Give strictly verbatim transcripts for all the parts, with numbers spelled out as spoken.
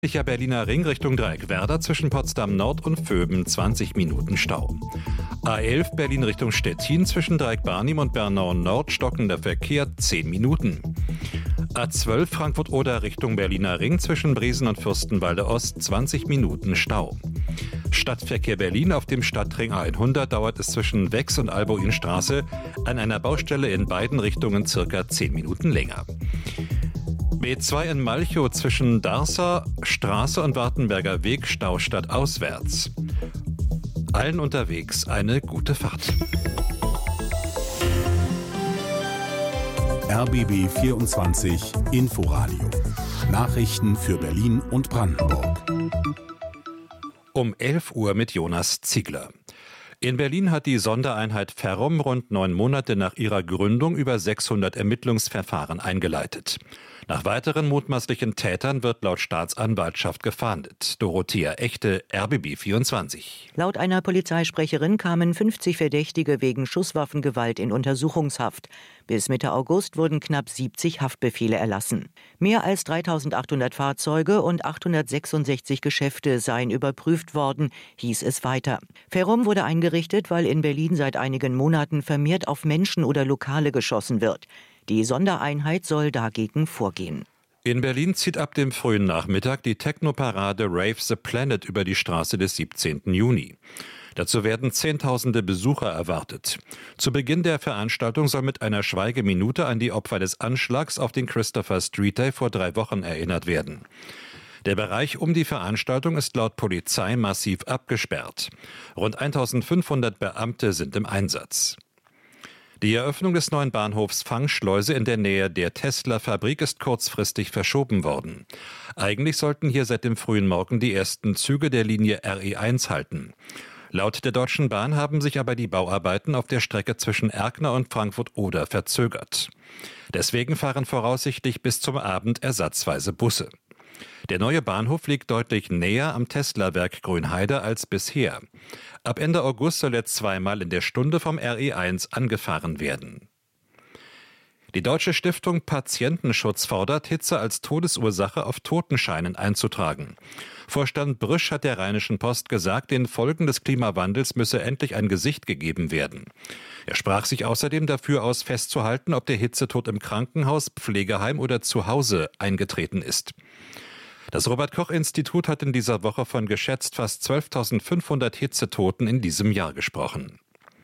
Ja, Berliner Ring Richtung Dreieckwerder zwischen Potsdam Nord und Vöben zwanzig Minuten Stau. A elf Berlin Richtung Stettin zwischen Dreieck-Barnim und Bernau Nord stockender Verkehr zehn Minuten. A zwölf Frankfurt-Oder Richtung Berliner Ring zwischen Briesen und Fürstenwalde Ost zwanzig Minuten Stau. Stadtverkehr Berlin auf dem Stadtring A hundert dauert es zwischen Wex und Alboinstraße an einer Baustelle in beiden Richtungen circa zehn Minuten länger. B zwei in Malchow zwischen Darßer Straße und Wartenberger Weg Stau stadtauswärts. Allen unterwegs eine gute Fahrt. R B B vierundzwanzig Inforadio. Nachrichten für Berlin und Brandenburg. Um elf Uhr mit Jonas Ziegler. In Berlin hat die Sondereinheit Ferrum rund neun Monate nach ihrer Gründung über sechshundert Ermittlungsverfahren eingeleitet. Nach weiteren mutmaßlichen Tätern wird laut Staatsanwaltschaft gefahndet. Dorothea Echte, R B B vierundzwanzig. Laut einer Polizeisprecherin kamen fünfzig Verdächtige wegen Schusswaffengewalt in Untersuchungshaft. Bis Mitte August wurden knapp siebzig Haftbefehle erlassen. Mehr als dreitausendachthundert Fahrzeuge und achthundertsechsundsechzig Geschäfte seien überprüft worden, hieß es weiter. Ferrum wurde eingerichtet, weil in Berlin seit einigen Monaten vermehrt auf Menschen oder Lokale geschossen wird. Die Sondereinheit soll dagegen vorgehen. In Berlin zieht ab dem frühen Nachmittag die Technoparade Rave the Planet über die Straße des siebzehnten Juni. Dazu werden Zehntausende Besucher erwartet. Zu Beginn der Veranstaltung soll mit einer Schweigeminute an die Opfer des Anschlags auf den Christopher Street Day vor drei Wochen erinnert werden. Der Bereich um die Veranstaltung ist laut Polizei massiv abgesperrt. Rund eintausendfünfhundert Beamte sind im Einsatz. Die Eröffnung des neuen Bahnhofs Fangschleuse in der Nähe der Tesla-Fabrik ist kurzfristig verschoben worden. Eigentlich sollten hier seit dem frühen Morgen die ersten Züge der Linie R E eins halten. Laut der Deutschen Bahn haben sich aber die Bauarbeiten auf der Strecke zwischen Erkner und Frankfurt-Oder verzögert. Deswegen fahren voraussichtlich bis zum Abend ersatzweise Busse. Der neue Bahnhof liegt deutlich näher am Tesla-Werk Grünheide als bisher. Ab Ende August soll er zweimal in der Stunde vom R E eins angefahren werden. Die Deutsche Stiftung Patientenschutz fordert, Hitze als Todesursache auf Totenscheinen einzutragen. Vorstand Brüsch hat der Rheinischen Post gesagt, den Folgen des Klimawandels müsse endlich ein Gesicht gegeben werden. Er sprach sich außerdem dafür aus, festzuhalten, ob der Hitzetod im Krankenhaus, Pflegeheim oder zu Hause eingetreten ist. Das Robert-Koch-Institut hat in dieser Woche von geschätzt fast zwölftausendfünfhundert Hitzetoten in diesem Jahr gesprochen.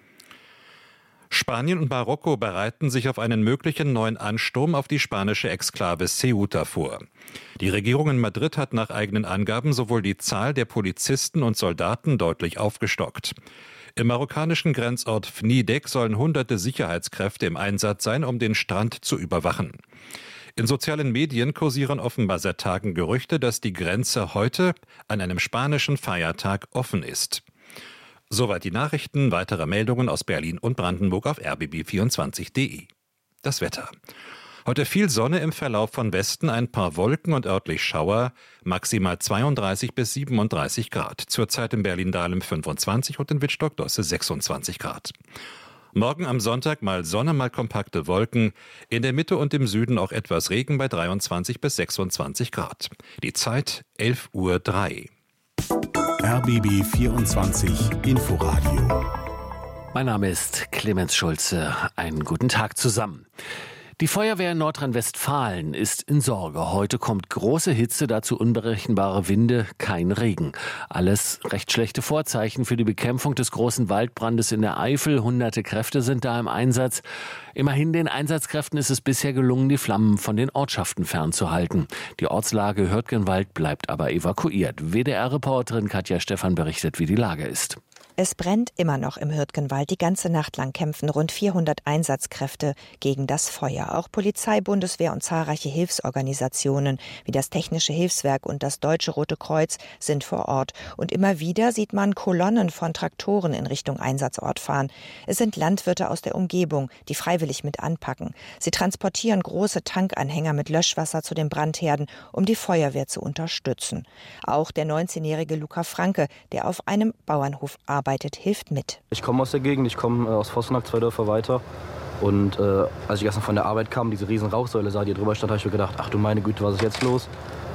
Spanien und Marokko bereiten sich auf einen möglichen neuen Ansturm auf die spanische Exklave Ceuta vor. Die Regierung in Madrid hat nach eigenen Angaben sowohl die Zahl der Polizisten und Soldaten deutlich aufgestockt. Im marokkanischen Grenzort Fnidek sollen hunderte Sicherheitskräfte im Einsatz sein, um den Strand zu überwachen. In sozialen Medien kursieren offenbar seit Tagen Gerüchte, dass die Grenze heute an einem spanischen Feiertag offen ist. Soweit die Nachrichten. Weitere Meldungen aus Berlin und Brandenburg auf r b b vierundzwanzig punkt d e. Das Wetter. Heute viel Sonne, im Verlauf von Westen ein paar Wolken und örtlich Schauer, maximal zweiunddreißig bis siebenunddreißig Grad. Zurzeit in Berlin-Dahlem fünfundzwanzig und in Wittstock-Dosse sechsundzwanzig Grad. Morgen am Sonntag mal Sonne, mal kompakte Wolken. In der Mitte und im Süden auch etwas Regen bei dreiundzwanzig bis sechsundzwanzig Grad. Die Zeit elf Uhr drei. R B B vierundzwanzig Inforadio. Mein Name ist Clemens Schulze. Einen guten Tag zusammen. Die Feuerwehr in Nordrhein-Westfalen ist in Sorge. Heute kommt große Hitze, dazu unberechenbare Winde, kein Regen. Alles recht schlechte Vorzeichen für die Bekämpfung des großen Waldbrandes in der Eifel. Hunderte Kräfte sind da im Einsatz. Immerhin den Einsatzkräften ist es bisher gelungen, die Flammen von den Ortschaften fernzuhalten. Die Ortslage Hürtgenwald bleibt aber evakuiert. W D R-Reporterin Katja Stephan berichtet, wie die Lage ist. Es brennt immer noch im Hürtgenwald. Die ganze Nacht lang kämpfen rund vierhundert Einsatzkräfte gegen das Feuer. Auch Polizei, Bundeswehr und zahlreiche Hilfsorganisationen wie das Technische Hilfswerk und das Deutsche Rote Kreuz sind vor Ort. Und immer wieder sieht man Kolonnen von Traktoren in Richtung Einsatzort fahren. Es sind Landwirte aus der Umgebung, die freiwillig mit anpacken. Sie transportieren große Tankanhänger mit Löschwasser zu den Brandherden, um die Feuerwehr zu unterstützen. Auch der neunzehnjährige Luca Franke, der auf einem Bauernhof arbeitet, hilft mit. Ich komme aus der Gegend, ich komme äh, aus Vossenack, zwei Dörfer weiter. Und äh, als ich gestern von der Arbeit kam, diese riesen Rauchsäule sah, die drüber stand, habe ich mir gedacht, ach du meine Güte, was ist jetzt los?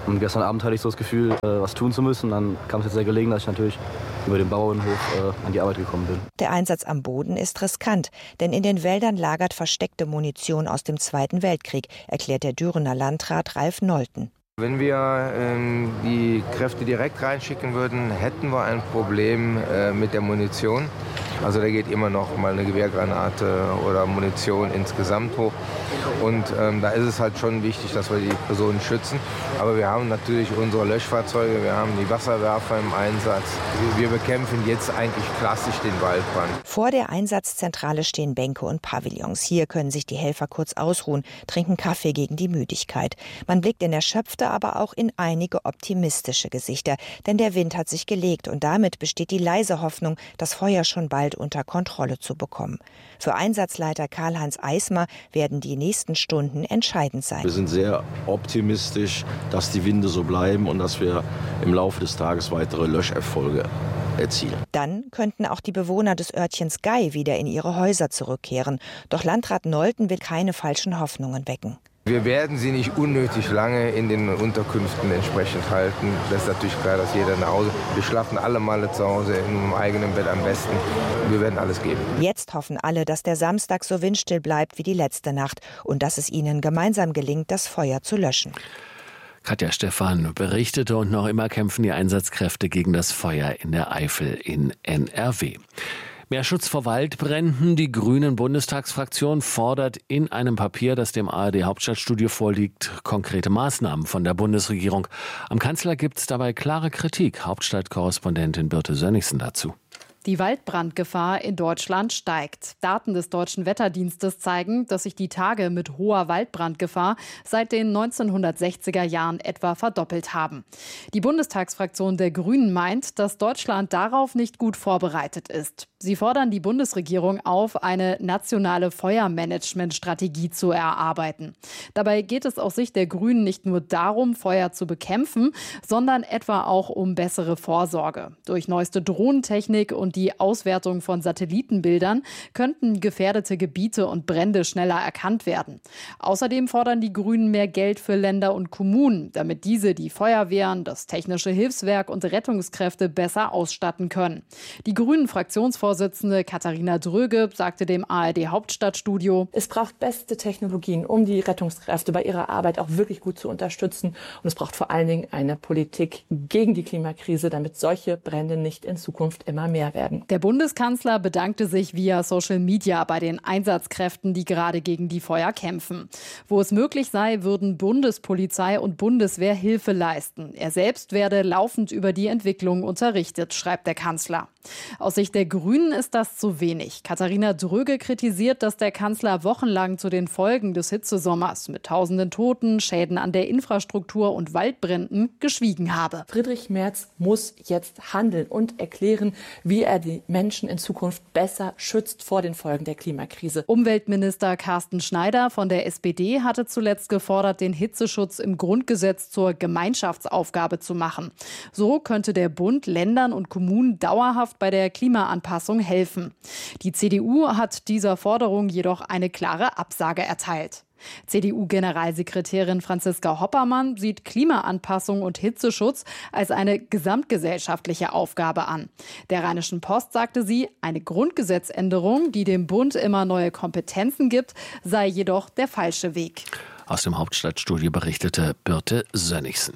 Und gestern Abend hatte ich so das Gefühl, was tun zu müssen. Dann kam es jetzt sehr gelegen, dass ich natürlich über den Bauernhof an die Arbeit gekommen bin. Der Einsatz am Boden ist riskant, denn in den Wäldern lagert versteckte Munition aus dem Zweiten Weltkrieg, erklärt der Dürener Landrat Ralf Nolten. Wenn wir ähm, die Kräfte direkt reinschicken würden, hätten wir ein Problem äh, mit der Munition. Also da geht immer noch mal eine Gewehrgranate oder Munition insgesamt hoch. Und ähm, da ist es halt schon wichtig, dass wir die Personen schützen. Aber wir haben natürlich unsere Löschfahrzeuge, wir haben die Wasserwerfer im Einsatz. Wir bekämpfen jetzt eigentlich klassisch den Waldbrand. Vor der Einsatzzentrale stehen Bänke und Pavillons. Hier können sich die Helfer kurz ausruhen, trinken Kaffee gegen die Müdigkeit. Man blickt in erschöpfte, aber auch in einige optimistische Gesichter. Denn der Wind hat sich gelegt und damit besteht die leise Hoffnung, das Feuer schon bald unter Kontrolle zu bekommen. Für Einsatzleiter Karl-Heinz Eismer werden die nächsten Stunden entscheidend sein. Wir sind sehr optimistisch, dass die Winde so bleiben und dass wir im Laufe des Tages weitere Löscherfolge erzielen. Dann könnten auch die Bewohner des Örtchens Gei wieder in ihre Häuser zurückkehren. Doch Landrat Nolten will keine falschen Hoffnungen wecken. Wir werden sie nicht unnötig lange in den Unterkünften entsprechend halten. Das ist natürlich klar, dass jeder nach Hause. Wir schlafen alle Male zu Hause im eigenen Bett am besten. Wir werden alles geben. Jetzt hoffen alle, dass der Samstag so windstill bleibt wie die letzte Nacht und dass es ihnen gemeinsam gelingt, das Feuer zu löschen. Katja Stephan berichtete und noch immer kämpfen die Einsatzkräfte gegen das Feuer in der Eifel in N R W. Mehr Schutz vor Waldbränden. Die Grünen-Bundestagsfraktion fordert in einem Papier, das dem A R D-Hauptstadtstudio vorliegt, konkrete Maßnahmen von der Bundesregierung. Am Kanzler gibt es dabei klare Kritik. Hauptstadtkorrespondentin Birte Sönnigsen dazu. Die Waldbrandgefahr in Deutschland steigt. Daten des Deutschen Wetterdienstes zeigen, dass sich die Tage mit hoher Waldbrandgefahr seit den neunzehnhundertsechziger Jahren etwa verdoppelt haben. Die Bundestagsfraktion der Grünen meint, dass Deutschland darauf nicht gut vorbereitet ist. Sie fordern die Bundesregierung auf, eine nationale Feuermanagementstrategie zu erarbeiten. Dabei geht es aus Sicht der Grünen nicht nur darum, Feuer zu bekämpfen, sondern etwa auch um bessere Vorsorge. Durch neueste Drohnentechnik und die Auswertung von Satellitenbildern könnten gefährdete Gebiete und Brände schneller erkannt werden. Außerdem fordern die Grünen mehr Geld für Länder und Kommunen, damit diese die Feuerwehren, das Technische Hilfswerk und Rettungskräfte besser ausstatten können. Die Grünen-Fraktionsvorsitzende Katharina Dröge sagte dem A R D-Hauptstadtstudio: Es braucht beste Technologien, um die Rettungskräfte bei ihrer Arbeit auch wirklich gut zu unterstützen. Und es braucht vor allen Dingen eine Politik gegen die Klimakrise, damit solche Brände nicht in Zukunft immer mehr werden. Der Bundeskanzler bedankte sich via Social Media bei den Einsatzkräften, die gerade gegen die Feuer kämpfen. Wo es möglich sei, würden Bundespolizei und Bundeswehr Hilfe leisten. Er selbst werde laufend über die Entwicklung unterrichtet, schreibt der Kanzler. Aus Sicht der Grünen ist das zu wenig. Katharina Dröge kritisiert, dass der Kanzler wochenlang zu den Folgen des Hitzesommers mit tausenden Toten, Schäden an der Infrastruktur und Waldbränden geschwiegen habe. Friedrich Merz muss jetzt handeln und erklären, wie er die Menschen in Zukunft besser schützt vor den Folgen der Klimakrise. Umweltminister Carsten Schneider von der S P D hatte zuletzt gefordert, den Hitzeschutz im Grundgesetz zur Gemeinschaftsaufgabe zu machen. So könnte der Bund Ländern und Kommunen dauerhaft bei der Klimaanpassung helfen. Die C D U hat dieser Forderung jedoch eine klare Absage erteilt. C D U-Generalsekretärin Franziska Hoppermann sieht Klimaanpassung und Hitzeschutz als eine gesamtgesellschaftliche Aufgabe an. Der Rheinischen Post sagte sie, eine Grundgesetzänderung, die dem Bund immer neue Kompetenzen gibt, sei jedoch der falsche Weg. Aus dem Hauptstadtstudio berichtete Birte Sönnigsen.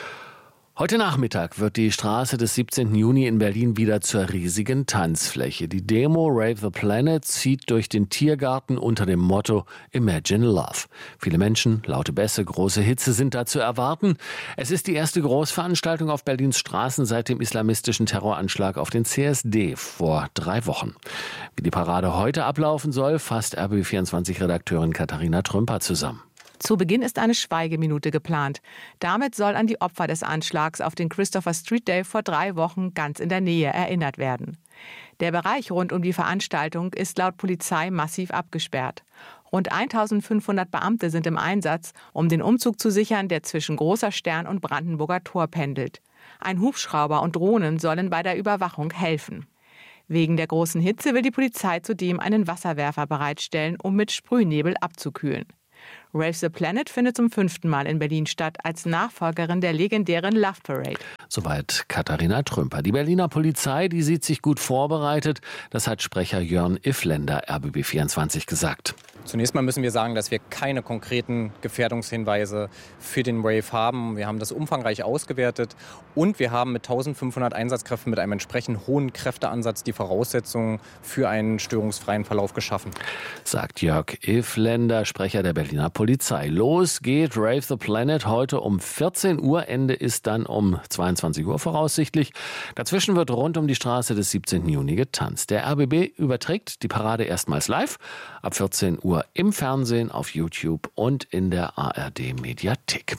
Heute Nachmittag wird die Straße des siebzehnten Juni in Berlin wieder zur riesigen Tanzfläche. Die Demo Rave the Planet zieht durch den Tiergarten unter dem Motto Imagine Love. Viele Menschen, laute Bässe, große Hitze sind da zu erwarten. Es ist die erste Großveranstaltung auf Berlins Straßen seit dem islamistischen Terroranschlag auf den C S D vor drei Wochen. Wie die Parade heute ablaufen soll, fasst R B B vierundzwanzig-Redakteurin Katharina Trümper zusammen. Zu Beginn ist eine Schweigeminute geplant. Damit soll an die Opfer des Anschlags auf den Christopher Street Day vor drei Wochen ganz in der Nähe erinnert werden. Der Bereich rund um die Veranstaltung ist laut Polizei massiv abgesperrt. Rund eintausendfünfhundert Beamte sind im Einsatz, um den Umzug zu sichern, der zwischen Großer Stern und Brandenburger Tor pendelt. Ein Hubschrauber und Drohnen sollen bei der Überwachung helfen. Wegen der großen Hitze will die Polizei zudem einen Wasserwerfer bereitstellen, um mit Sprühnebel abzukühlen. Rave the Planet findet zum fünften Mal in Berlin statt, als Nachfolgerin der legendären Love Parade. Soweit Katharina Trümper. Die Berliner Polizei, die sieht sich gut vorbereitet. Das hat Sprecher Jörn Iffländer R B B vierundzwanzig gesagt. Zunächst mal müssen wir sagen, dass wir keine konkreten Gefährdungshinweise für den Rave haben. Wir haben das umfangreich ausgewertet und wir haben mit eintausendfünfhundert Einsatzkräften mit einem entsprechend hohen Kräfteansatz die Voraussetzungen für einen störungsfreien Verlauf geschaffen. Sagt Jörg Iffländer, Sprecher der Berliner Polizei. Los geht Rave the Planet heute um vierzehn Uhr. Ende ist dann um zweiundzwanzig Uhr voraussichtlich. Dazwischen wird rund um die Straße des siebzehnten Juni getanzt. Der R B B überträgt die Parade erstmals live ab vierzehn Uhr im Fernsehen, auf YouTube und in der A R D-Mediathek.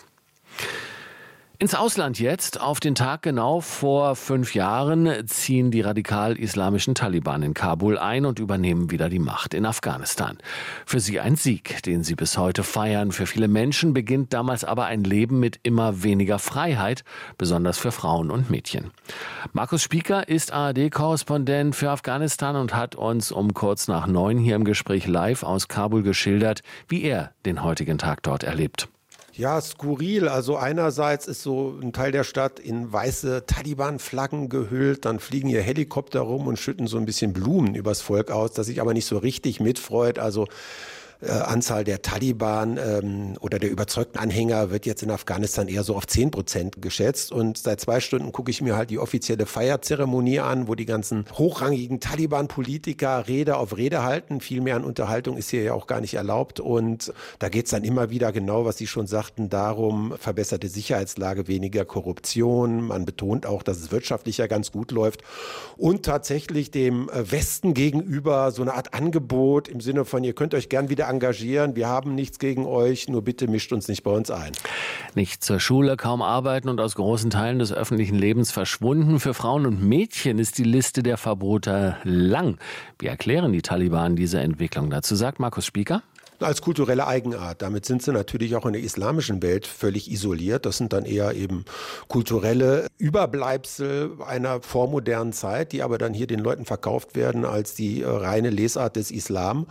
Ins Ausland jetzt. Auf den Tag genau vor fünf Jahren ziehen die radikal-islamischen Taliban in Kabul ein und übernehmen wieder die Macht in Afghanistan. Für sie ein Sieg, den sie bis heute feiern. Für viele Menschen beginnt damals aber ein Leben mit immer weniger Freiheit, besonders für Frauen und Mädchen. Markus Spieker ist A R D-Korrespondent für Afghanistan und hat uns um kurz nach neun hier im Gespräch live aus Kabul geschildert, wie er den heutigen Tag dort erlebt. Ja, skurril. Also einerseits ist so ein Teil der Stadt in weiße Taliban-Flaggen gehüllt, dann fliegen hier Helikopter rum und schütten so ein bisschen Blumen übers Volk aus, das sich aber nicht so richtig mitfreut. Also Äh, Anzahl der Taliban ähm, oder der überzeugten Anhänger wird jetzt in Afghanistan eher so auf zehn Prozent geschätzt. Und seit zwei Stunden gucke ich mir halt die offizielle Feierzeremonie an, wo die ganzen hochrangigen Taliban-Politiker Rede auf Rede halten. Viel mehr an Unterhaltung ist hier ja auch gar nicht erlaubt. Und da geht es dann immer wieder genau, was Sie schon sagten, darum, verbesserte Sicherheitslage, weniger Korruption. Man betont auch, dass es wirtschaftlich ja ganz gut läuft. Und tatsächlich dem Westen gegenüber so eine Art Angebot im Sinne von, ihr könnt euch gern wieder engagieren, wir haben nichts gegen euch, nur bitte mischt uns nicht bei uns ein. Nicht zur Schule, kaum arbeiten und aus großen Teilen des öffentlichen Lebens verschwunden. Für Frauen und Mädchen ist die Liste der Verbote lang. Wie erklären die Taliban diese Entwicklung? Dazu sagt Markus Spieker. Als kulturelle Eigenart. Damit sind sie natürlich auch in der islamischen Welt völlig isoliert. Das sind dann eher eben kulturelle Überbleibsel einer vormodernen Zeit, die aber dann hier den Leuten verkauft werden als die reine Lesart des Islam.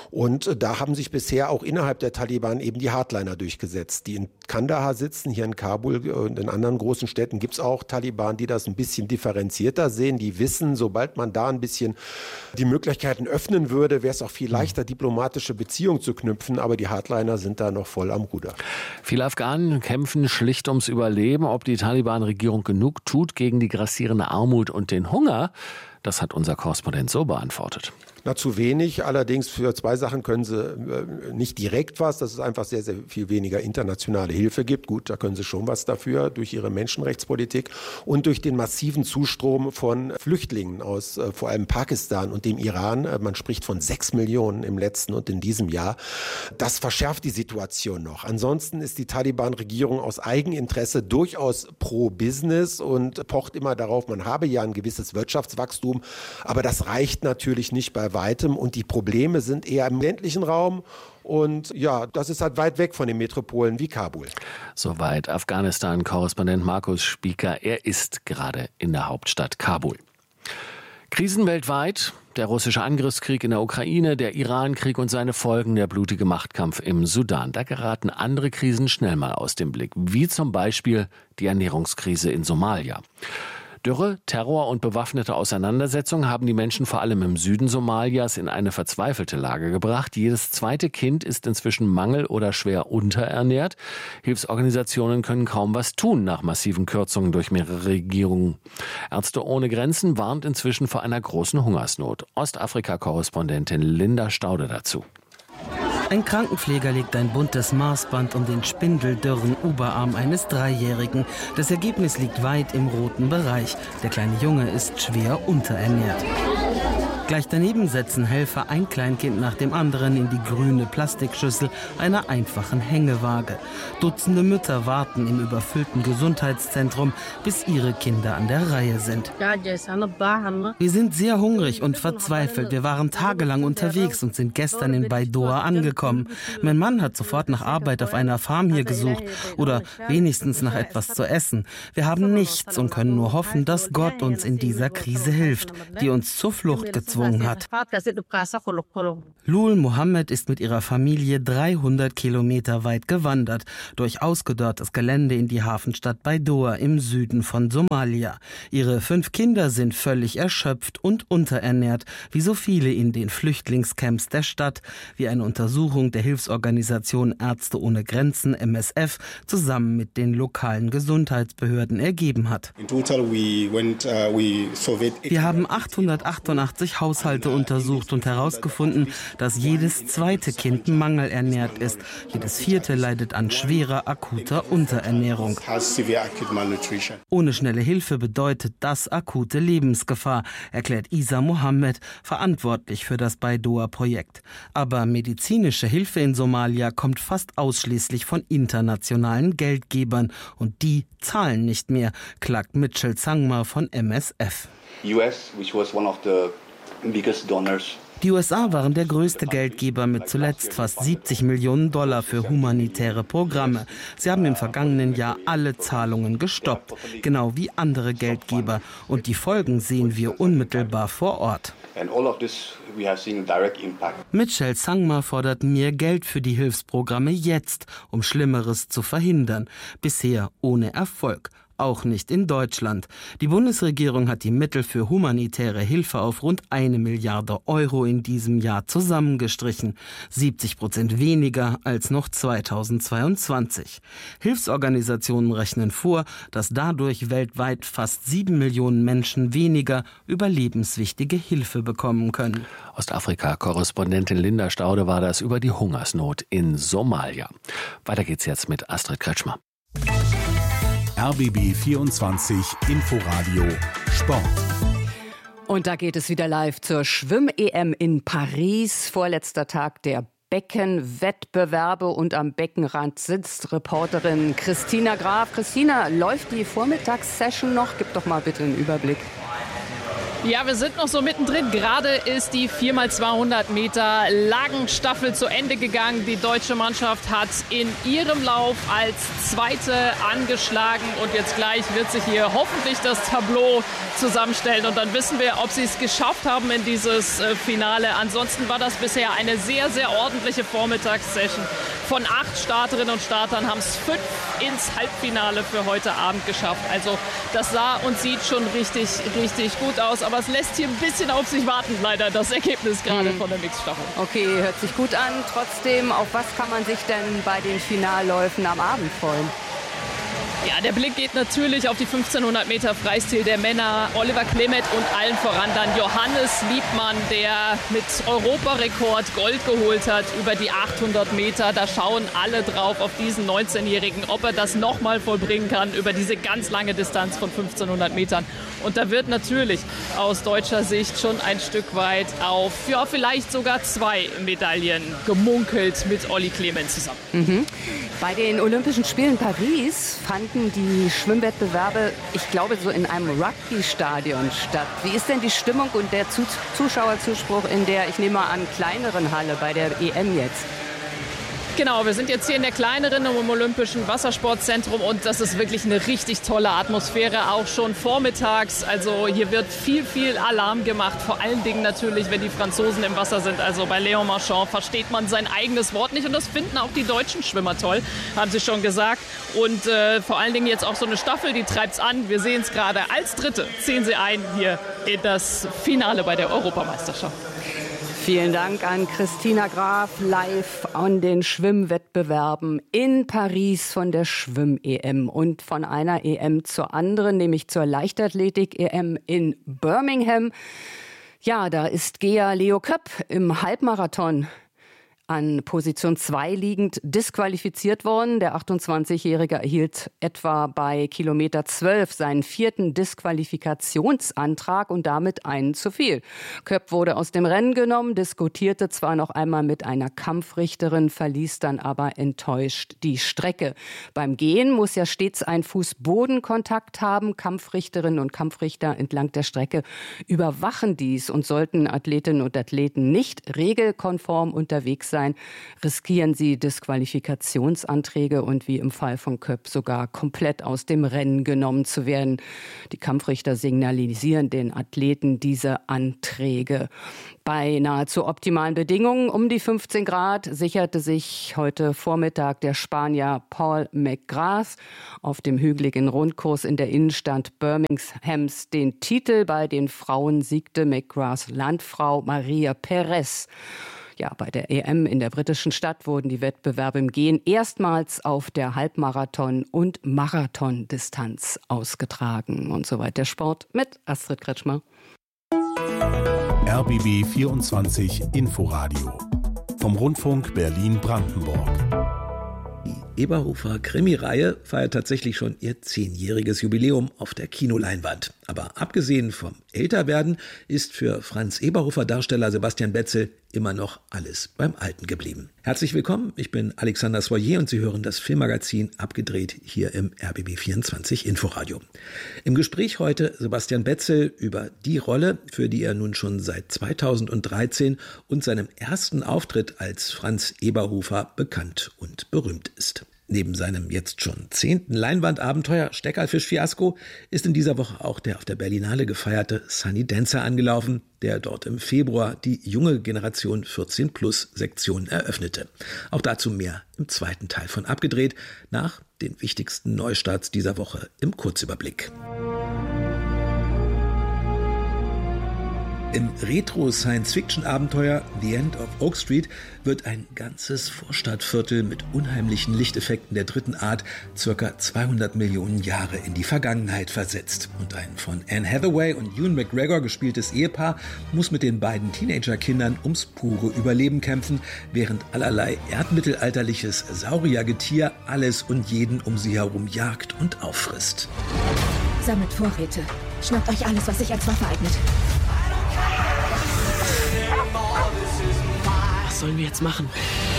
Und da haben sich bisher auch innerhalb der Taliban eben die Hardliner durchgesetzt, die in Kandahar sitzen, hier in Kabul und in anderen großen Städten gibt es auch Taliban, die das ein bisschen differenzierter sehen, die wissen, sobald man da ein bisschen die Möglichkeiten öffnen würde, wäre es auch viel leichter, diplomatische Beziehungen zu knüpfen, aber die Hardliner sind da noch voll am Ruder. Viele Afghanen kämpfen schlicht ums Überleben. Ob die Taliban-Regierung genug tut gegen die grassierende Armut und den Hunger, das hat unser Korrespondent so beantwortet. Na, zu wenig. Allerdings für zwei Sachen können sie äh, nicht direkt was, dass es einfach sehr, sehr viel weniger internationale Hilfe gibt. Gut, da können sie schon was dafür durch ihre Menschenrechtspolitik und durch den massiven Zustrom von Flüchtlingen aus äh, vor allem Pakistan und dem Iran. Äh, man spricht von sechs Millionen im letzten und in diesem Jahr. Das verschärft die Situation noch. Ansonsten ist die Taliban-Regierung aus Eigeninteresse durchaus pro Business und pocht immer darauf, man habe ja ein gewisses Wirtschaftswachstum, aber das reicht natürlich nicht bei weitem und die Probleme sind eher im ländlichen Raum und ja, das ist halt weit weg von den Metropolen wie Kabul. Soweit Afghanistan-Korrespondent Markus Spieker. Er ist gerade in der Hauptstadt Kabul. Krisen weltweit, der russische Angriffskrieg in der Ukraine, der Iran-Krieg und seine Folgen, der blutige Machtkampf im Sudan. Da geraten andere Krisen schnell mal aus dem Blick, wie zum Beispiel die Ernährungskrise in Somalia. Dürre, Terror und bewaffnete Auseinandersetzungen haben die Menschen vor allem im Süden Somalias in eine verzweifelte Lage gebracht. Jedes zweite Kind ist inzwischen mangel- oder schwer unterernährt. Hilfsorganisationen können kaum was tun nach massiven Kürzungen durch mehrere Regierungen. Ärzte ohne Grenzen warnt inzwischen vor einer großen Hungersnot. Ostafrika-Korrespondentin Linda Staude dazu. Ein Krankenpfleger legt ein buntes Maßband um den spindeldürren Oberarm eines Dreijährigen. Das Ergebnis liegt weit im roten Bereich. Der kleine Junge ist schwer unterernährt. Gleich daneben setzen Helfer ein Kleinkind nach dem anderen in die grüne Plastikschüssel einer einfachen Hängewaage. Dutzende Mütter warten im überfüllten Gesundheitszentrum, bis ihre Kinder an der Reihe sind. Wir sind sehr hungrig und verzweifelt. Wir waren tagelang unterwegs und sind gestern in Baidoa angekommen. Mein Mann hat sofort nach Arbeit auf einer Farm hier gesucht oder wenigstens nach etwas zu essen. Wir haben nichts und können nur hoffen, dass Gott uns in dieser Krise hilft, die uns zur Flucht gezwungen gezwungen hat. Lul Mohammed ist mit ihrer Familie dreihundert Kilometer weit gewandert, durch ausgedörrtes Gelände in die Hafenstadt Baidoa im Süden von Somalia. Ihre fünf Kinder sind völlig erschöpft und unterernährt, wie so viele in den Flüchtlingscamps der Stadt, wie eine Untersuchung der Hilfsorganisation Ärzte ohne Grenzen M S F zusammen mit den lokalen Gesundheitsbehörden ergeben hat. Wir haben achthundertachtundachtzig Haushalte untersucht und herausgefunden, dass jedes zweite Kind mangelernährt ist. Jedes vierte leidet an schwerer, akuter Unterernährung. Ohne schnelle Hilfe bedeutet das akute Lebensgefahr, erklärt Isa Mohammed, verantwortlich für das Baidoa-Projekt. Aber medizinische Hilfe in Somalia kommt fast ausschließlich von internationalen Geldgebern. Und die zahlen nicht mehr, klagt Mitchell Zangma von M S F. U S, which was one of the biggest donors. Die U S A waren der größte Geldgeber mit zuletzt fast siebzig Millionen Dollar für humanitäre Programme. Sie haben im vergangenen Jahr alle Zahlungen gestoppt, genau wie andere Geldgeber. Und die Folgen sehen wir unmittelbar vor Ort. Mitchell Zangma fordert mehr Geld für die Hilfsprogramme jetzt, um Schlimmeres zu verhindern. Bisher ohne Erfolg. Auch nicht in Deutschland. Die Bundesregierung hat die Mittel für humanitäre Hilfe auf rund eine Milliarde Euro in diesem Jahr zusammengestrichen. siebzig Prozent weniger als noch zweitausendzweiundzwanzig. Hilfsorganisationen rechnen vor, dass dadurch weltweit fast sieben Millionen Menschen weniger überlebenswichtige Hilfe bekommen können. Ostafrika-Korrespondentin Linda Staude war das über die Hungersnot in Somalia. Weiter geht's jetzt mit Astrid Kretschmer. R B B vierundzwanzig Inforadio Sport. Und da geht es wieder live zur Schwimm-E M in Paris. Vorletzter Tag der Beckenwettbewerbe und am Beckenrand sitzt Reporterin Christina Graf. Christina, läuft die Vormittagssession noch? Gib doch mal bitte einen Überblick. Ja, wir sind noch so mittendrin. Gerade ist die vier mal zweihundert Meter Lagenstaffel zu Ende gegangen. Die deutsche Mannschaft hat in ihrem Lauf als Zweite angeschlagen. Und jetzt gleich wird sich hier hoffentlich das Tableau zusammenstellen. Und dann wissen wir, ob sie es geschafft haben in dieses Finale. Ansonsten war das bisher eine sehr, sehr ordentliche Vormittagssession. Von acht Starterinnen und Startern haben es fünf ins Halbfinale für heute Abend geschafft. Also das sah und sieht schon richtig, richtig gut aus. Aber es lässt hier ein bisschen auf sich warten, leider, das Ergebnis gerade mhm. von der Mixstaffel. Okay, hört sich gut an. Trotzdem, auf was kann man sich denn bei den Finalläufen am Abend freuen? Ja, der Blick geht natürlich auf die fünfzehnhundert Meter Freistil der Männer. Oliver Clement und allen voran dann Johannes Liebmann, der mit Europarekord Gold geholt hat über die achthundert Meter. Da schauen alle drauf auf diesen neunzehnjährigen, ob er das nochmal vollbringen kann über diese ganz lange Distanz von fünfzehnhundert Metern. Und da wird natürlich aus deutscher Sicht schon ein Stück weit auf, ja, vielleicht sogar zwei Medaillen gemunkelt mit Olli Clement zusammen. Mhm. Bei den Olympischen Spielen Paris fanden die Schwimmwettbewerbe, ich glaube, so in einem Rugby-Stadion statt. Wie ist denn die Stimmung und der Zuschauerzuspruch in der, ich nehme mal an, kleineren Halle bei der E M jetzt? Genau, wir sind jetzt hier in der kleineren im Olympischen Wassersportzentrum und das ist wirklich eine richtig tolle Atmosphäre, auch schon vormittags. Also hier wird viel, viel Alarm gemacht, vor allen Dingen natürlich, wenn die Franzosen im Wasser sind. Also bei Léon Marchand versteht man sein eigenes Wort nicht und das finden auch die deutschen Schwimmer toll, haben sie schon gesagt. Und äh, vor allen Dingen jetzt auch so eine Staffel, die treibt's an. Wir sehen es gerade, als Dritte ziehen sie ein hier in das Finale bei der Europameisterschaft. Vielen Dank an Christina Graf, live an den Schwimmwettbewerben in Paris von der Schwimm-E M und von einer E M zur anderen, nämlich zur Leichtathletik-E M in Birmingham. Ja, da ist Gea Leo Köpp im Halbmarathon an Position zwei liegend disqualifiziert worden. Der achtundzwanzigjährige erhielt etwa bei Kilometer zwölf seinen vierten Disqualifikationsantrag und damit einen zu viel. Köpp wurde aus dem Rennen genommen, diskutierte zwar noch einmal mit einer Kampfrichterin, verließ dann aber enttäuscht die Strecke. Beim Gehen muss ja stets ein Fuß-Boden-Kontakt haben. Kampfrichterinnen und Kampfrichter entlang der Strecke überwachen dies und sollten Athletinnen und Athleten nicht regelkonform unterwegs sein, sein, riskieren sie Disqualifikationsanträge und wie im Fall von Köpp sogar komplett aus dem Rennen genommen zu werden. Die Kampfrichter signalisieren den Athleten diese Anträge. Bei nahezu optimalen Bedingungen um die fünfzehn Grad sicherte sich heute Vormittag der Spanier Paul McGrath auf dem hügeligen Rundkurs in der Innenstadt Birminghams den Titel. Bei den Frauen siegte McGraths Landfrau Maria Perez. Ja, bei der E M in der britischen Stadt wurden die Wettbewerbe im Gehen erstmals auf der Halbmarathon- und Marathondistanz ausgetragen. Und soweit der Sport mit Astrid Kretschmer. R B B vierundzwanzig Inforadio vom Rundfunk Berlin-Brandenburg. Die Eberhofer-Krimireihe feiert tatsächlich schon ihr zehnjähriges Jubiläum auf der Kinoleinwand. Aber abgesehen vom Älterwerden ist für Franz Eberhofer-Darsteller Sebastian Betzel immer noch alles beim Alten geblieben. Herzlich willkommen, ich bin Alexander Soyer und Sie hören das Filmmagazin Abgedreht hier im R B B vierundzwanzig Inforadio. Im Gespräch heute Sebastian Betzel über die Rolle, für die er nun schon seit zweitausenddreizehn und seinem ersten Auftritt als Franz Eberhofer bekannt und berühmt ist. Neben seinem jetzt schon zehnten Leinwandabenteuer Steckerlfisch-Fiasko ist in dieser Woche auch der auf der Berlinale gefeierte Sunny Dancer angelaufen, der dort im Februar die junge Generation vierzehn plus Sektion eröffnete. Auch dazu mehr im zweiten Teil von Abgedreht, nach den wichtigsten Neustarts dieser Woche im Kurzüberblick. Im Retro-Science-Fiction-Abenteuer The End of Oak Street wird ein ganzes Vorstadtviertel mit unheimlichen Lichteffekten der dritten Art circa zweihundert Millionen Jahre in die Vergangenheit versetzt. Und ein von Anne Hathaway und Ewan McGregor gespieltes Ehepaar muss mit den beiden Teenagerkindern ums pure Überleben kämpfen, während allerlei erdmittelalterliches Sauriergetier alles und jeden um sie herum jagt und auffrisst. Sammelt Vorräte. Schnappt euch alles, was sich als Waffe eignet. Was sollen wir jetzt machen?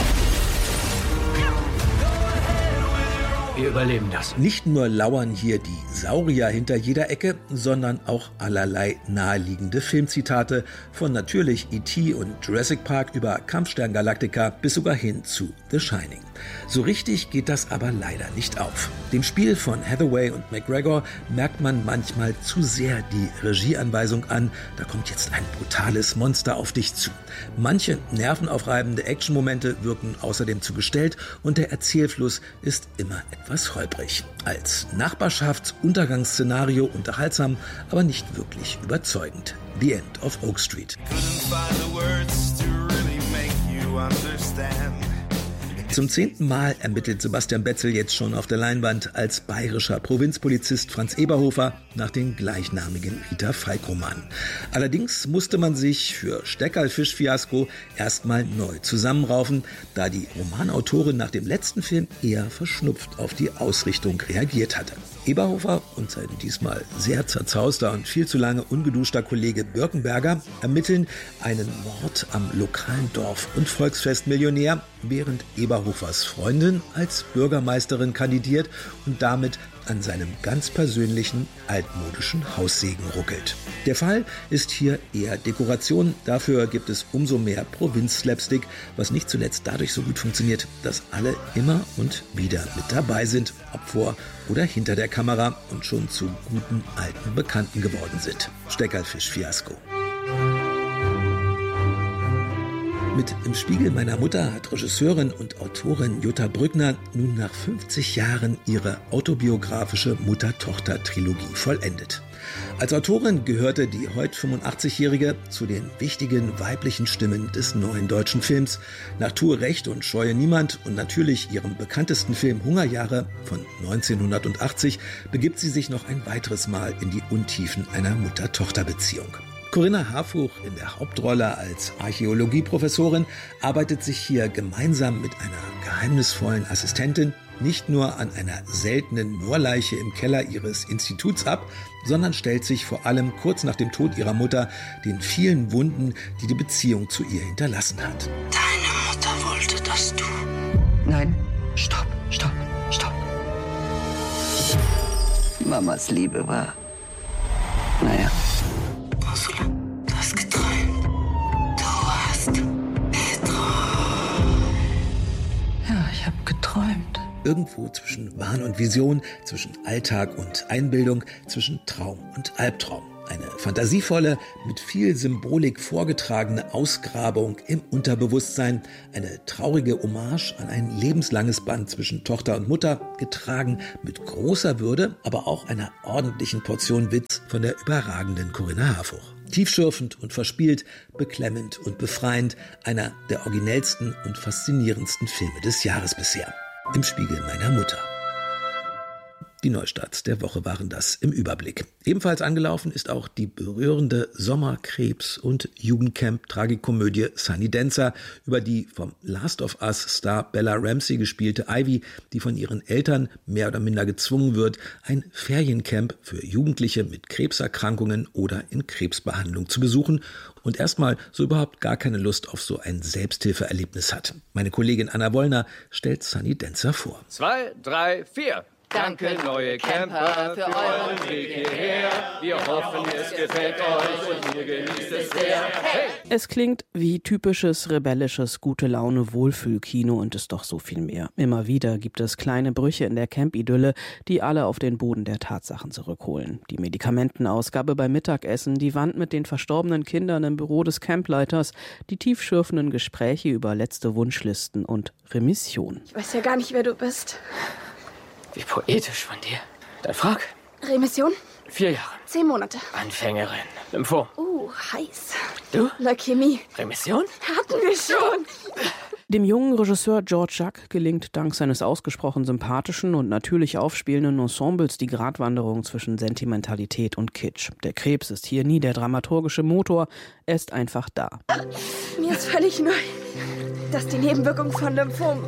Wir überleben das. Nicht nur lauern hier die Saurier hinter jeder Ecke, sondern auch allerlei naheliegende Filmzitate von natürlich E T und Jurassic Park über Kampfstern Galactica bis sogar hin zu The Shining. So richtig geht das aber leider nicht auf. Dem Spiel von Hathaway und McGregor merkt man manchmal zu sehr die Regieanweisung an, da kommt jetzt ein brutales Monster auf dich zu. Manche nervenaufreibende Actionmomente wirken außerdem zu gestellt und der Erzählfluss ist immer etwas holprig. Als Nachbarschaftsuntergangsszenario unterhaltsam, aber nicht wirklich überzeugend. The End of Oak Street. Zum zehnten Mal ermittelt Sebastian Betzel jetzt schon auf der Leinwand als bayerischer Provinzpolizist Franz Eberhofer nach den gleichnamigen Rita Falk-Romanen. Allerdings musste man sich für Steckerlfisch-Fiasko erstmal neu zusammenraufen, da die Romanautorin nach dem letzten Film eher verschnupft auf die Ausrichtung reagiert hatte. Eberhofer und sein diesmal sehr zerzauster und viel zu lange ungeduschter Kollege Birkenberger ermitteln einen Mord am lokalen Dorf- und Volksfestmillionär, während Eberhofers Freundin als Bürgermeisterin kandidiert und damit an seinem ganz persönlichen altmodischen Haussegen ruckelt. Der Fall ist hier eher Dekoration, dafür gibt es umso mehr Provinz-Slapstick, was nicht zuletzt dadurch so gut funktioniert, dass alle immer und wieder mit dabei sind, ob vor oder hinter der Kamera und schon zu guten alten Bekannten geworden sind. Steckerlfisch-Fiasko. Mit Im Spiegel meiner Mutter hat Regisseurin und Autorin Jutta Brückner nun nach fünfzig Jahren ihre autobiografische Mutter-Tochter-Trilogie vollendet. Als Autorin gehörte die heute fünfundachtzigjährige zu den wichtigen weiblichen Stimmen des neuen deutschen Films. Nach Tue Recht und Scheue Niemand und natürlich ihrem bekanntesten Film Hungerjahre von neunzehnhundertachtzig begibt sie sich noch ein weiteres Mal in die Untiefen einer Mutter-Tochter-Beziehung. Corinna Harfuch in der Hauptrolle als Archäologieprofessorin arbeitet sich hier gemeinsam mit einer geheimnisvollen Assistentin nicht nur an einer seltenen Moorleiche im Keller ihres Instituts ab, sondern stellt sich vor allem kurz nach dem Tod ihrer Mutter den vielen Wunden, die die Beziehung zu ihr hinterlassen hat. Deine Mutter wollte, dass du... Nein, stopp, stopp, stopp. Mamas Liebe war... Naja... Ursula, du hast geträumt. Du hast geträumt. Irgendwo zwischen Wahn und Vision, zwischen Alltag und Einbildung, zwischen Traum und Albtraum. Eine fantasievolle, mit viel Symbolik vorgetragene Ausgrabung im Unterbewusstsein, eine traurige Hommage an ein lebenslanges Band zwischen Tochter und Mutter, getragen mit großer Würde, aber auch einer ordentlichen Portion Witz von der überragenden Corinna Harfouch. Tiefschürfend und verspielt, beklemmend und befreiend, einer der originellsten und faszinierendsten Filme des Jahres bisher. Im Spiegel meiner Mutter. Die Neustarts der Woche waren das im Überblick. Ebenfalls angelaufen ist auch die berührende Sommerkrebs- und Jugendcamp-Tragikomödie Sunny Dancer über die vom Last of Us-Star Bella Ramsey gespielte Ivy, die von ihren Eltern mehr oder minder gezwungen wird, ein Feriencamp für Jugendliche mit Krebserkrankungen oder in Krebsbehandlung zu besuchen und erstmal so überhaupt gar keine Lust auf so ein Selbsthilfeerlebnis hat. Meine Kollegin Anna Wollner stellt Sunny Dancer vor. Zwei, drei, vier. Danke, neue Camper, für euren Weg hierher. Wir hoffen, es gefällt euch und ihr genießt es sehr. Hey! Es klingt wie typisches, rebellisches, Gute-Laune-Wohlfühlkino und ist doch so viel mehr. Immer wieder gibt es kleine Brüche in der Camp-Idylle, die alle auf den Boden der Tatsachen zurückholen. Die Medikamentenausgabe beim Mittagessen, die Wand mit den verstorbenen Kindern im Büro des Campleiters, die tiefschürfenden Gespräche über letzte Wunschlisten und Remission. Ich weiß ja gar nicht, wer du bist. Wie poetisch von dir. Dann frag. Remission? Vier Jahre. Zehn Monate. Anfängerin. Lymphom. Uh, heiß. Du? Leukämie. Remission? Hatten wir schon. Dem jungen Regisseur George Jacques gelingt dank seines ausgesprochen sympathischen und natürlich aufspielenden Ensembles die Gratwanderung zwischen Sentimentalität und Kitsch. Der Krebs ist hier nie der dramaturgische Motor, er ist einfach da. Mir ist völlig neu, dass die Nebenwirkungen von Lymphom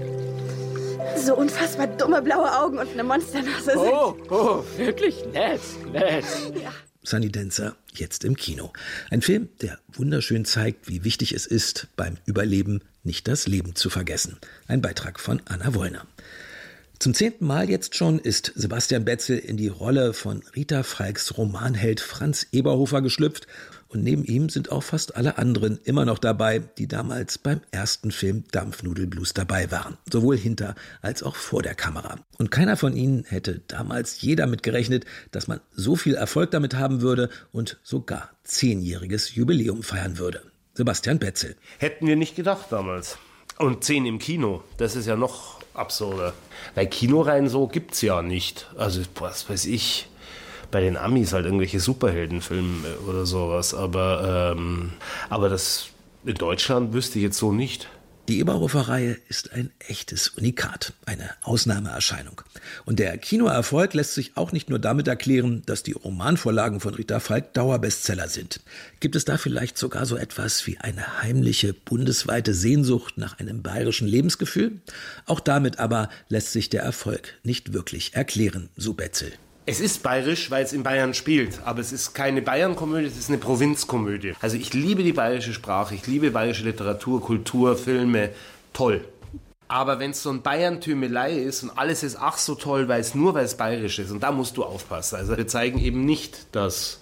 so unfassbar dumme blaue Augen und eine Monsternase sind. Oh, oh, wirklich nett, nett. Ja. Sunny Dancer, jetzt im Kino. Ein Film, der wunderschön zeigt, wie wichtig es ist, beim Überleben nicht das Leben zu vergessen. Ein Beitrag von Anna Wollner. Zum zehnten Mal jetzt schon ist Sebastian Betzel in die Rolle von Rita Falks Romanheld Franz Eberhofer geschlüpft. Und neben ihm sind auch fast alle anderen immer noch dabei, die damals beim ersten Film Dampfnudelblues dabei waren. Sowohl hinter als auch vor der Kamera. Und keiner von ihnen hätte damals je damit gerechnet, dass man so viel Erfolg damit haben würde und sogar zehnjähriges Jubiläum feiern würde. Sebastian Betzel. Hätten wir nicht gedacht damals. Und zehn im Kino, das ist ja noch absurder. Weil Kinoreihen so gibt's ja nicht. Also was weiß ich, bei den Amis halt irgendwelche Superheldenfilme oder sowas. Aber, ähm, aber das in Deutschland wüsste ich jetzt so nicht. Die Eberhofer-Reihe ist ein echtes Unikat, eine Ausnahmeerscheinung. Und der Kinoerfolg lässt sich auch nicht nur damit erklären, dass die Romanvorlagen von Rita Falk Dauerbestseller sind. Gibt es da vielleicht sogar so etwas wie eine heimliche, bundesweite Sehnsucht nach einem bayerischen Lebensgefühl? Auch damit aber lässt sich der Erfolg nicht wirklich erklären, so Betzel. Es ist bayerisch, weil es in Bayern spielt, aber es ist keine Bayern-Komödie, es ist eine Provinzkomödie. Also ich liebe die bayerische Sprache, ich liebe bayerische Literatur, Kultur, Filme, toll. Aber wenn es so ein Bayern-Tümelei ist und alles ist ach so toll, weil es nur weil es bayerisch ist, und da musst du aufpassen. Also wir zeigen eben nicht das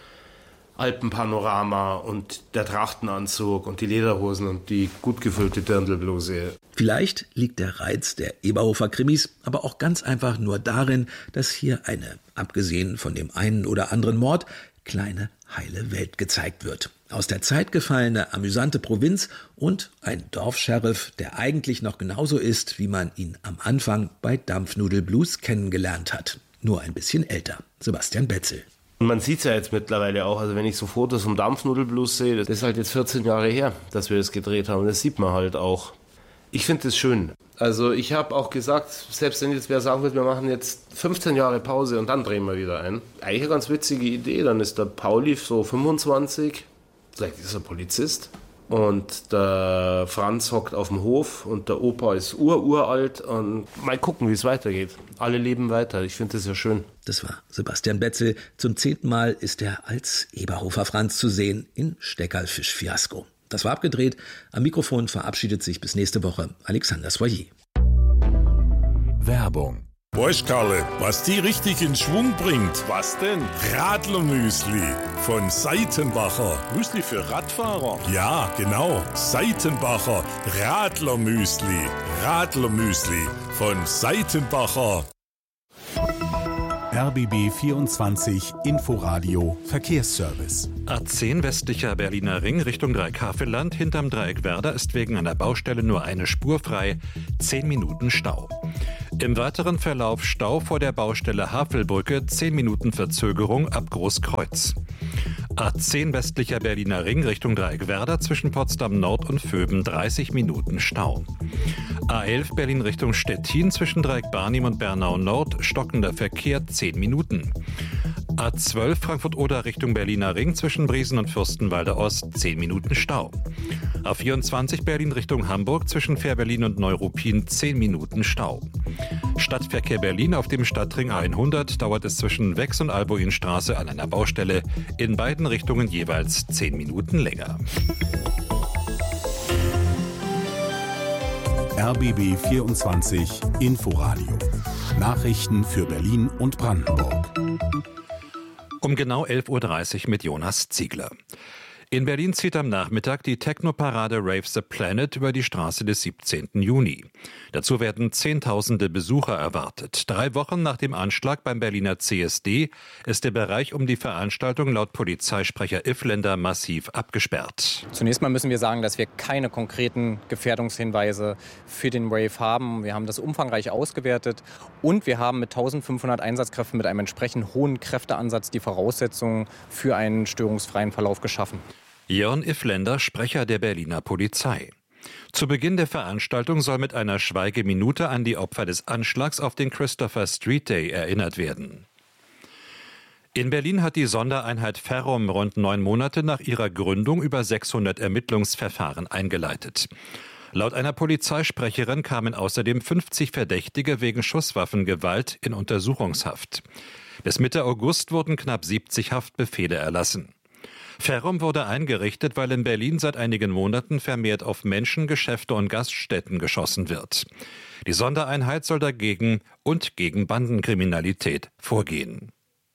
Alpenpanorama und der Trachtenanzug und die Lederhosen und die gut gefüllte Dirndlbluse. Vielleicht liegt der Reiz der Eberhofer-Krimis aber auch ganz einfach nur darin, dass hier eine, abgesehen von dem einen oder anderen Mord, kleine, heile Welt gezeigt wird. Aus der Zeit gefallene, amüsante Provinz und ein Dorfscheriff, der eigentlich noch genauso ist, wie man ihn am Anfang bei Dampfnudelblues kennengelernt hat. Nur ein bisschen älter. Sebastian Betzel. Man sieht es ja jetzt mittlerweile auch, also wenn ich so Fotos vom Dampfnudelblues sehe, das ist halt jetzt vierzehn Jahre her, dass wir das gedreht haben. Das sieht man halt auch. Ich finde das schön. Also ich habe auch gesagt, selbst wenn jetzt wer sagen wird, wir machen jetzt fünfzehn Jahre Pause und dann drehen wir wieder ein. Eigentlich eine ganz witzige Idee. Dann ist der Pauli so fünfundzwanzig, vielleicht ist er Polizist. Und der Franz hockt auf dem Hof und der Opa ist ururalt und mal gucken, wie es weitergeht. Alle leben weiter, ich finde das ja schön. Das war Sebastian Betzel. Zum zehnten Mal ist er als Eberhofer Franz zu sehen in Steckerlfisch-Fiasko. Das war abgedreht. Am Mikrofon verabschiedet sich bis nächste Woche Alexander Soyer. Werbung Weißt Karle, was die richtig in Schwung bringt? Was denn? Radlermüsli von Seitenbacher. Müsli für Radfahrer? Ja, genau. Seitenbacher Radlermüsli. Radlermüsli von Seitenbacher. R B B vierundzwanzig Inforadio Verkehrsservice. A zehn westlicher Berliner Ring Richtung Dreieck-Havelland. Hinterm Dreieck Werder ist wegen einer Baustelle nur eine Spur frei. Zehn Minuten Stau. Im weiteren Verlauf Stau vor der Baustelle Havelbrücke. Zehn Minuten Verzögerung ab Großkreuz. A zehn westlicher Berliner Ring Richtung Dreieck Werder zwischen Potsdam Nord und Vöben. dreißig Minuten Stau. A elf Berlin Richtung Stettin zwischen Dreieck Barnim und Bernau Nord. Stockender Verkehr zehn Minuten. A zwölf Frankfurt-Oder Richtung Berliner Ring zwischen Briesen und Fürstenwalde Ost. zehn Minuten Stau. A vierundzwanzig Berlin Richtung Hamburg zwischen Fährberlin und Neuruppin. zehn Minuten Stau. Stadtverkehr Berlin auf dem Stadtring A hundert dauert es zwischen Wex und Albuinstraße an einer Baustelle. In beiden Richtungen jeweils zehn Minuten länger. R B B vierundzwanzig Inforadio. Nachrichten für Berlin und Brandenburg. Um genau elf Uhr dreißig mit Jonas Ziegler. In Berlin zieht am Nachmittag die Techno-Parade Rave the Planet über die Straße des siebzehnten Juni. Dazu werden Zehntausende Besucher erwartet. Drei Wochen nach dem Anschlag beim Berliner C S D ist der Bereich um die Veranstaltung laut Polizeisprecher Iffländer massiv abgesperrt. Zunächst mal müssen wir sagen, dass wir keine konkreten Gefährdungshinweise für den Rave haben. Wir haben das umfangreich ausgewertet und wir haben mit eintausendfünfhundert Einsatzkräften mit einem entsprechend hohen Kräfteansatz die Voraussetzungen für einen störungsfreien Verlauf geschaffen. Jörn Iffländer, Sprecher der Berliner Polizei. Zu Beginn der Veranstaltung soll mit einer Schweigeminute an die Opfer des Anschlags auf den Christopher Street Day erinnert werden. In Berlin hat die Sondereinheit Ferrum rund neun Monate nach ihrer Gründung über sechshundert Ermittlungsverfahren eingeleitet. Laut einer Polizeisprecherin kamen außerdem fünfzig Verdächtige wegen Schusswaffengewalt in Untersuchungshaft. Bis Mitte August wurden knapp siebzig Haftbefehle erlassen. Ferrum wurde eingerichtet, weil in Berlin seit einigen Monaten vermehrt auf Menschen, Geschäfte und Gaststätten geschossen wird. Die Sondereinheit soll dagegen und gegen Bandenkriminalität vorgehen.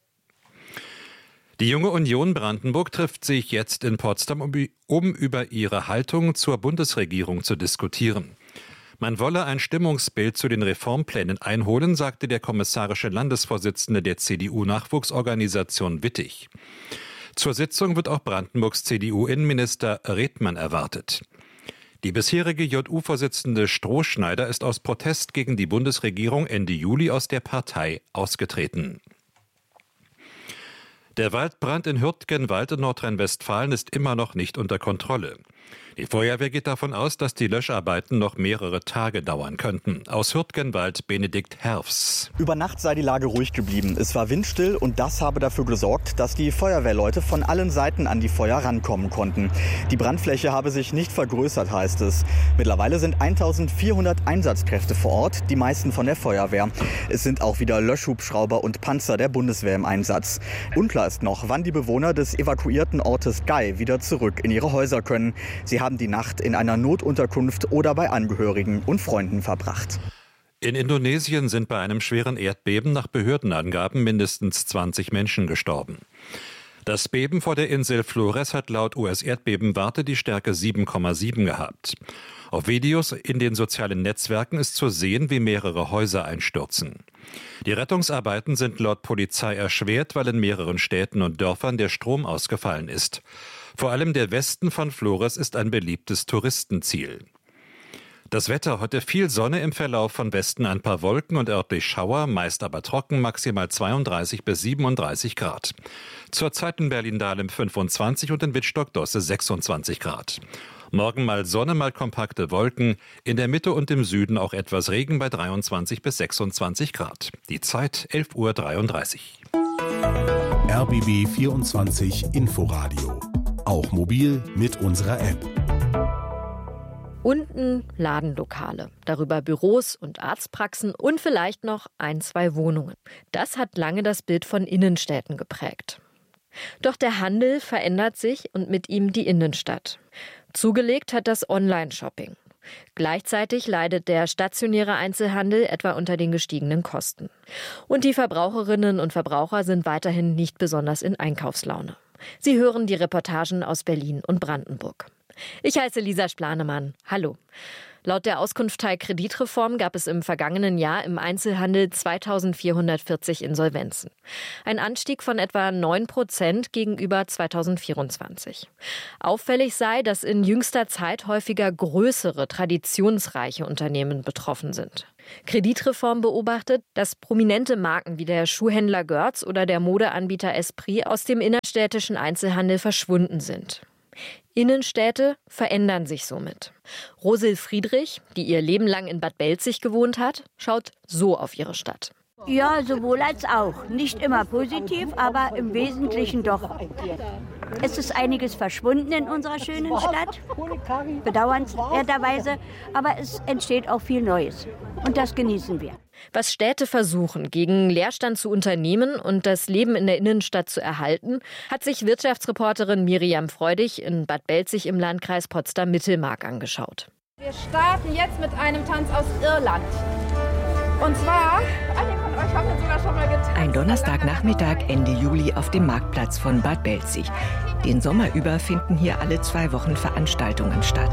Die Junge Union Brandenburg trifft sich jetzt in Potsdam, um über ihre Haltung zur Bundesregierung zu diskutieren. Man wolle ein Stimmungsbild zu den Reformplänen einholen, sagte der kommissarische Landesvorsitzende der C D U-Nachwuchsorganisation Wittig. Zur Sitzung wird auch Brandenburgs C D U-Innenminister Redmann erwartet. Die bisherige J U-Vorsitzende Strohschneider ist aus Protest gegen die Bundesregierung Ende Juli aus der Partei ausgetreten. Der Waldbrand in Hürtgenwald in Nordrhein-Westfalen ist immer noch nicht unter Kontrolle. Die Feuerwehr geht davon aus, dass die Löscharbeiten noch mehrere Tage dauern könnten. Aus Hürtgenwald Benedikt Herfs. Über Nacht sei die Lage ruhig geblieben. Es war windstill und das habe dafür gesorgt, dass die Feuerwehrleute von allen Seiten an die Feuer rankommen konnten. Die Brandfläche habe sich nicht vergrößert, heißt es. Mittlerweile sind eintausendvierhundert Einsatzkräfte vor Ort, die meisten von der Feuerwehr. Es sind auch wieder Löschhubschrauber und Panzer der Bundeswehr im Einsatz. Unklar ist noch, wann die Bewohner des evakuierten Ortes Gai wieder zurück in ihre Häuser können. Sie haben die Nacht in einer Notunterkunft oder bei Angehörigen und Freunden verbracht. In Indonesien sind bei einem schweren Erdbeben nach Behördenangaben mindestens zwanzig Menschen gestorben. Das Beben vor der Insel Flores hat laut U S-Erdbebenwarte die Stärke sieben Komma sieben gehabt. Auf Videos in den sozialen Netzwerken ist zu sehen, wie mehrere Häuser einstürzen. Die Rettungsarbeiten sind laut Polizei erschwert, weil in mehreren Städten und Dörfern der Strom ausgefallen ist. Vor allem der Westen von Flores ist ein beliebtes Touristenziel. Das Wetter: heute viel Sonne, im Verlauf von Westen ein paar Wolken und örtlich Schauer, meist aber trocken, maximal zweiunddreißig bis siebenunddreißig Grad. Zurzeit in Berlin-Dahlem fünfundzwanzig und in Wittstock-Dosse sechsundzwanzig Grad. Morgen mal Sonne, mal kompakte Wolken, in der Mitte und im Süden auch etwas Regen bei dreiundzwanzig bis sechsundzwanzig Grad. Die Zeit elf Uhr dreiunddreißig. R B B vierundzwanzig Inforadio. Auch mobil mit unserer App. Unten Ladenlokale, darüber Büros und Arztpraxen und vielleicht noch ein, zwei Wohnungen. Das hat lange das Bild von Innenstädten geprägt. Doch der Handel verändert sich und mit ihm die Innenstadt. Zugelegt hat das Online-Shopping. Gleichzeitig leidet der stationäre Einzelhandel etwa unter den gestiegenen Kosten. Und die Verbraucherinnen und Verbraucher sind weiterhin nicht besonders in Einkaufslaune. Sie hören die Reportagen aus Berlin und Brandenburg. Ich heiße Lisa Splanemann. Hallo. Laut der Auskunft Teil Kreditreform gab es im vergangenen Jahr im Einzelhandel zweitausendvierhundertvierzig Insolvenzen. Ein Anstieg von etwa neun Prozent gegenüber zweitausendvierundzwanzig. Auffällig sei, dass in jüngster Zeit häufiger größere, traditionsreiche Unternehmen betroffen sind. Kreditreform beobachtet, dass prominente Marken wie der Schuhhändler Görz oder der Modeanbieter Esprit aus dem innerstädtischen Einzelhandel verschwunden sind. Innenstädte verändern sich somit. Rosil Friedrich, die ihr Leben lang in Bad Belzig gewohnt hat, schaut so auf ihre Stadt. Ja, sowohl als auch. Nicht immer positiv, aber im Wesentlichen doch. Es ist einiges verschwunden in unserer schönen Stadt, bedauernswerterweise, aber es entsteht auch viel Neues. Und das genießen wir. Was Städte versuchen, gegen Leerstand zu unternehmen und das Leben in der Innenstadt zu erhalten, hat sich Wirtschaftsreporterin Miriam Freudig in Bad Belzig im Landkreis Potsdam-Mittelmark angeschaut. Wir starten jetzt mit einem Tanz aus Irland. Und zwar, einige von euch haben das sogar schon mal getan. Ein Donnerstagnachmittag Ende Juli auf dem Marktplatz von Bad Belzig. Den Sommer über finden hier alle zwei Wochen Veranstaltungen statt.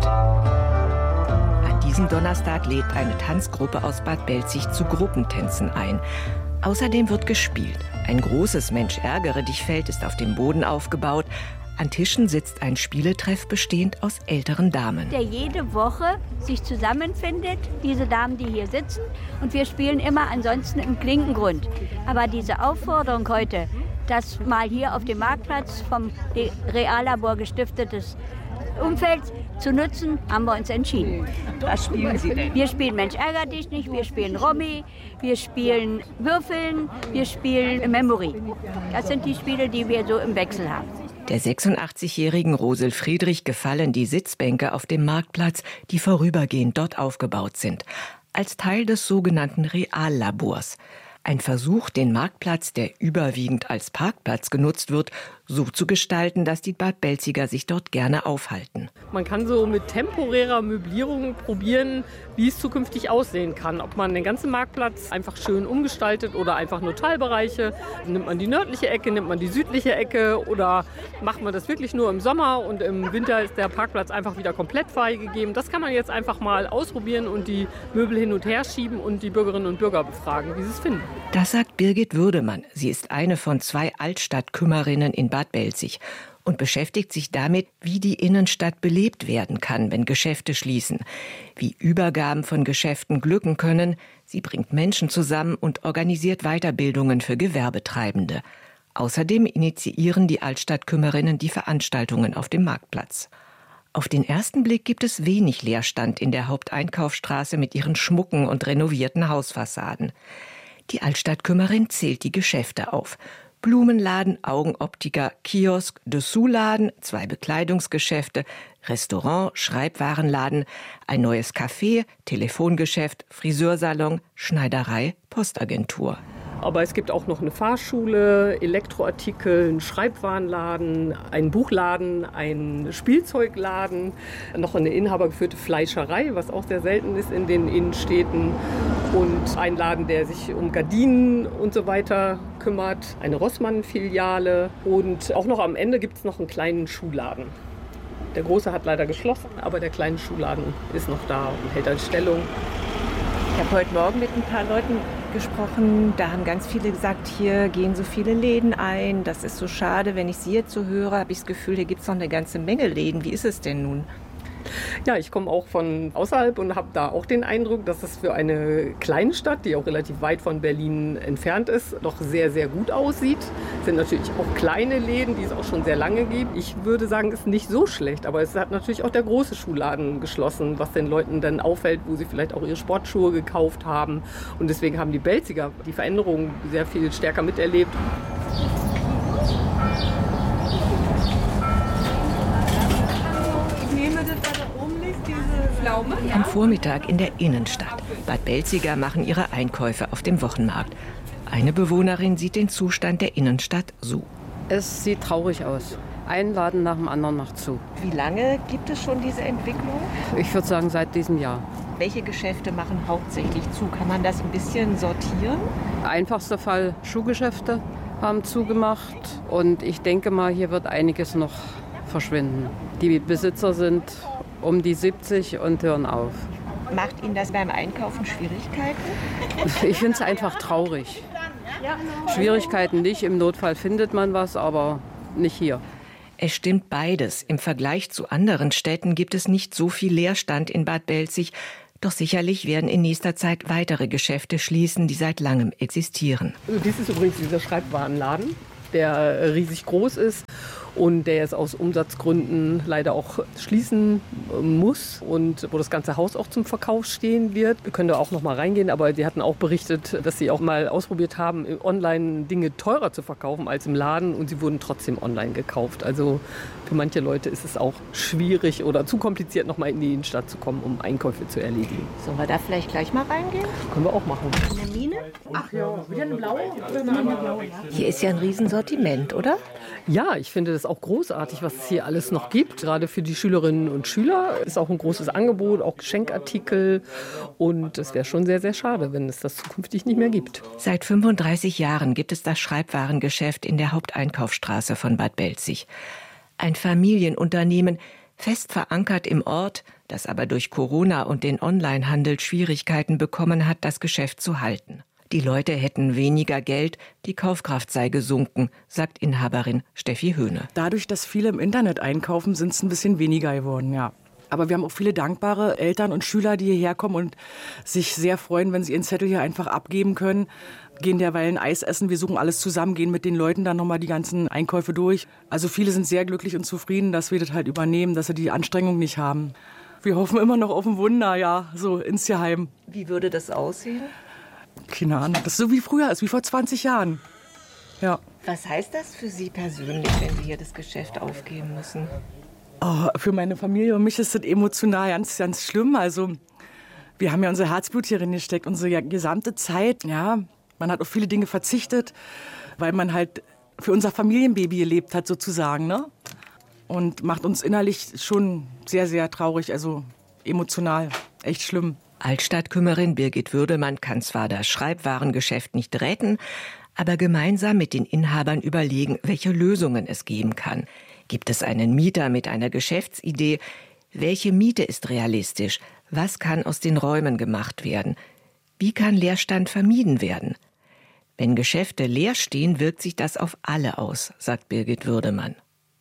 An diesem Donnerstag lädt eine Tanzgruppe aus Bad Belzig zu Gruppentänzen ein. Außerdem wird gespielt. Ein großes Mensch-ärgere-dich-Feld ist auf dem Boden aufgebaut. An Tischen sitzt ein Spieletreff bestehend aus älteren Damen. Der jede Woche sich zusammenfindet, diese Damen, die hier sitzen. Und wir spielen immer ansonsten im Klinkengrund. Aber diese Aufforderung heute, das mal hier auf dem Marktplatz vom Reallabor gestiftetes Umfeld zu nutzen, haben wir uns entschieden. Was spielen Sie denn? Wir spielen Mensch ärger dich nicht, wir spielen Romy, wir spielen Würfeln, wir spielen Memory. Das sind die Spiele, die wir so im Wechsel haben. Der sechsundachtzigjährigen Rosil Friedrich gefallen die Sitzbänke auf dem Marktplatz, die vorübergehend dort aufgebaut sind, als Teil des sogenannten Reallabors. Ein Versuch, den Marktplatz, der überwiegend als Parkplatz genutzt wird, so zu gestalten, dass die Bad Belziger sich dort gerne aufhalten. Man kann so mit temporärer Möblierung probieren, wie es zukünftig aussehen kann. Ob man den ganzen Marktplatz einfach schön umgestaltet oder einfach nur Teilbereiche. Nimmt man die nördliche Ecke, nimmt man die südliche Ecke oder macht man das wirklich nur im Sommer und im Winter ist der Parkplatz einfach wieder komplett freigegeben. Das kann man jetzt einfach mal ausprobieren und die Möbel hin und her schieben und die Bürgerinnen und Bürger befragen, wie sie es finden. Das sagt Birgit Würdemann. Sie ist eine von zwei Altstadtkümmerinnen in Bad Belzig und beschäftigt sich damit, wie die Innenstadt belebt werden kann, wenn Geschäfte schließen, wie Übergaben von Geschäften glücken können. Sie bringt Menschen zusammen und organisiert Weiterbildungen für Gewerbetreibende. Außerdem initiieren die Altstadtkümmerinnen die Veranstaltungen auf dem Marktplatz. Auf den ersten Blick gibt es wenig Leerstand in der Haupteinkaufsstraße mit ihren schmucken und renovierten Hausfassaden. Die Altstadtkümmerin zählt die Geschäfte auf. Blumenladen, Augenoptiker, Kiosk, Dessous-Laden, zwei Bekleidungsgeschäfte, Restaurant, Schreibwarenladen, ein neues Café, Telefongeschäft, Friseursalon, Schneiderei, Postagentur. Aber es gibt auch noch eine Fahrschule, Elektroartikel, einen Schreibwarenladen, einen Buchladen, einen Spielzeugladen, noch eine inhabergeführte Fleischerei, was auch sehr selten ist in den Innenstädten. Und ein Laden, der sich um Gardinen und so weiter kümmert, eine Rossmann-Filiale. Und auch noch am Ende gibt es noch einen kleinen Schuhladen. Der große hat leider geschlossen, aber der kleine Schuhladen ist noch da und hält als Stellung. Ich habe heute Morgen mit ein paar Leuten gesprochen. Da haben ganz viele gesagt, hier gehen so viele Läden ein. Das ist so schade. Wenn ich Sie jetzt so höre, habe ich das Gefühl, hier gibt es noch eine ganze Menge Läden. Wie ist es denn nun? Ja, ich komme auch von außerhalb und habe da auch den Eindruck, dass es für eine kleine Stadt, die auch relativ weit von Berlin entfernt ist, doch sehr, sehr gut aussieht. Es sind natürlich auch kleine Läden, die es auch schon sehr lange gibt. Ich würde sagen, es ist nicht so schlecht, aber es hat natürlich auch der große Schuhladen geschlossen, was den Leuten dann auffällt, wo sie vielleicht auch ihre Sportschuhe gekauft haben. Und deswegen haben die Belziger die Veränderung sehr viel stärker miterlebt. Am Vormittag in der Innenstadt. Bad Belziger machen ihre Einkäufe auf dem Wochenmarkt. Eine Bewohnerin sieht den Zustand der Innenstadt so. Es sieht traurig aus. Ein Laden nach dem anderen macht zu. Wie lange gibt es schon diese Entwicklung? Ich würde sagen, seit diesem Jahr. Welche Geschäfte machen hauptsächlich zu? Kann man das ein bisschen sortieren? Einfachster Fall, Schuhgeschäfte haben zugemacht. Und ich denke mal, hier wird einiges noch verschwinden. Die Besitzer sind um die siebzig und hören auf. Macht Ihnen das beim Einkaufen Schwierigkeiten? Ich finde es einfach traurig. Schwierigkeiten nicht, im Notfall findet man was, aber nicht hier. Es stimmt beides. Im Vergleich zu anderen Städten gibt es nicht so viel Leerstand in Bad Belzig. Doch sicherlich werden in nächster Zeit weitere Geschäfte schließen, die seit langem existieren. Also dies ist übrigens dieser Schreibwarenladen, der riesig groß ist und der jetzt aus Umsatzgründen leider auch schließen muss und wo das ganze Haus auch zum Verkauf stehen wird. Wir können da auch noch mal reingehen, aber die hatten auch berichtet, dass sie auch mal ausprobiert haben, online Dinge teurer zu verkaufen als im Laden und sie wurden trotzdem online gekauft. Also für manche Leute ist es auch schwierig oder zu kompliziert, noch mal in die Innenstadt zu kommen, um Einkäufe zu erledigen. Sollen wir da vielleicht gleich mal reingehen? Können wir auch machen. Eine Mine? Ach ja, wieder eine blaue oder eine andere blaue? Hier ist ja ein Riesensortiment, oder? Ja, ich finde das auch großartig, was es hier alles noch gibt. Gerade für die Schülerinnen und Schüler ist auch ein großes Angebot, auch Geschenkartikel. Und es wäre schon sehr, sehr schade, wenn es das zukünftig nicht mehr gibt. Seit fünfunddreißig Jahren gibt es das Schreibwarengeschäft in der Haupteinkaufsstraße von Bad Belzig. Ein Familienunternehmen, fest verankert im Ort, das aber durch Corona und den Onlinehandel Schwierigkeiten bekommen hat, das Geschäft zu halten. Die Leute hätten weniger Geld, die Kaufkraft sei gesunken, sagt Inhaberin Steffi Höhne. Dadurch, dass viele im Internet einkaufen, sind es ein bisschen weniger geworden, ja. Aber wir haben auch viele dankbare Eltern und Schüler, die hierher kommen und sich sehr freuen, wenn sie ihren Zettel hier einfach abgeben können. Gehen derweil ein Eis essen, wir suchen alles zusammen, gehen mit den Leuten dann nochmal die ganzen Einkäufe durch. Also viele sind sehr glücklich und zufrieden, dass wir das halt übernehmen, dass sie die Anstrengung nicht haben. Wir hoffen immer noch auf ein Wunder, ja, so insgeheim. Wie würde das aussehen? Keine Ahnung, das ist so wie früher ist, wie vor zwanzig Jahren. Ja. Was heißt das für Sie persönlich, wenn Sie hier das Geschäft aufgeben müssen? Oh, für meine Familie und mich ist das emotional ganz, ganz schlimm. Also wir haben ja unser Herzblut hier reingesteckt, unsere gesamte Zeit. Ja, man hat auf viele Dinge verzichtet, weil man halt für unser Familienbaby gelebt hat sozusagen, ne? Und macht uns innerlich schon sehr, sehr traurig, also emotional, echt schlimm. Altstadtkümmerin Birgit Würdemann kann zwar das Schreibwarengeschäft nicht retten, aber gemeinsam mit den Inhabern überlegen, welche Lösungen es geben kann. Gibt es einen Mieter mit einer Geschäftsidee? Welche Miete ist realistisch? Was kann aus den Räumen gemacht werden? Wie kann Leerstand vermieden werden? Wenn Geschäfte leer stehen, wirkt sich das auf alle aus, sagt Birgit Würdemann.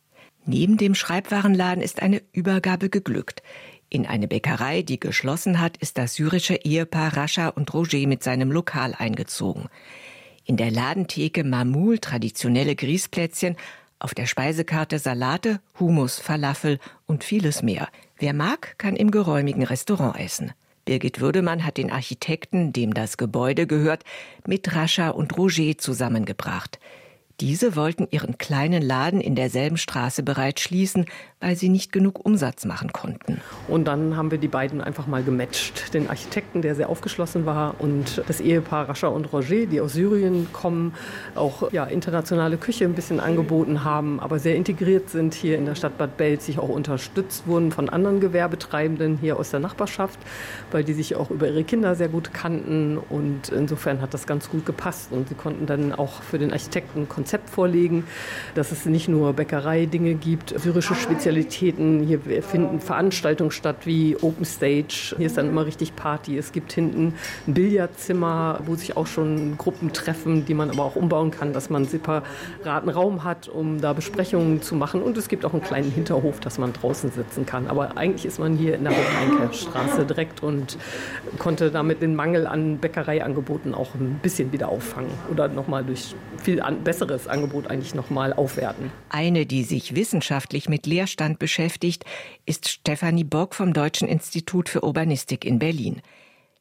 Neben dem Schreibwarenladen ist eine Übergabe geglückt. In eine Bäckerei, die geschlossen hat, ist das syrische Ehepaar Rascha und Roger mit seinem Lokal eingezogen. In der Ladentheke Mamul traditionelle Grießplätzchen, auf der Speisekarte Salate, Hummus, Falafel und vieles mehr. Wer mag, kann im geräumigen Restaurant essen. Birgit Würdemann hat den Architekten, dem das Gebäude gehört, mit Rascha und Roger zusammengebracht. Diese wollten ihren kleinen Laden in derselben Straße bereits schließen, weil sie nicht genug Umsatz machen konnten. Und dann haben wir die beiden einfach mal gematcht. Den Architekten, der sehr aufgeschlossen war, und das Ehepaar Rascha und Roger, die aus Syrien kommen, auch ja, internationale Küche ein bisschen angeboten haben, aber sehr integriert sind hier in der Stadt Bad Belzig, auch unterstützt wurden von anderen Gewerbetreibenden hier aus der Nachbarschaft, weil die sich auch über ihre Kinder sehr gut kannten. Und insofern hat das ganz gut gepasst. Und sie konnten dann auch für den Architekten ein Konzept vorlegen, dass es nicht nur Bäckerei-Dinge gibt, syrische Spezialitäten. Hier finden Veranstaltungen statt wie Open Stage. Hier ist dann immer richtig Party. Es gibt hinten ein Billardzimmer, wo sich auch schon Gruppen treffen, die man aber auch umbauen kann, dass man einen separaten Raum hat, um da Besprechungen zu machen. Und es gibt auch einen kleinen Hinterhof, dass man draußen sitzen kann. Aber eigentlich ist man hier in der Haupteinkaufsstraße direkt und konnte damit den Mangel an Bäckereiangeboten auch ein bisschen wieder auffangen oder nochmal durch viel besseres Angebot eigentlich noch mal aufwerten. Eine, die sich wissenschaftlich mit Leerstand beschäftigt, ist Stefanie Bock vom Deutschen Institut für Urbanistik in Berlin.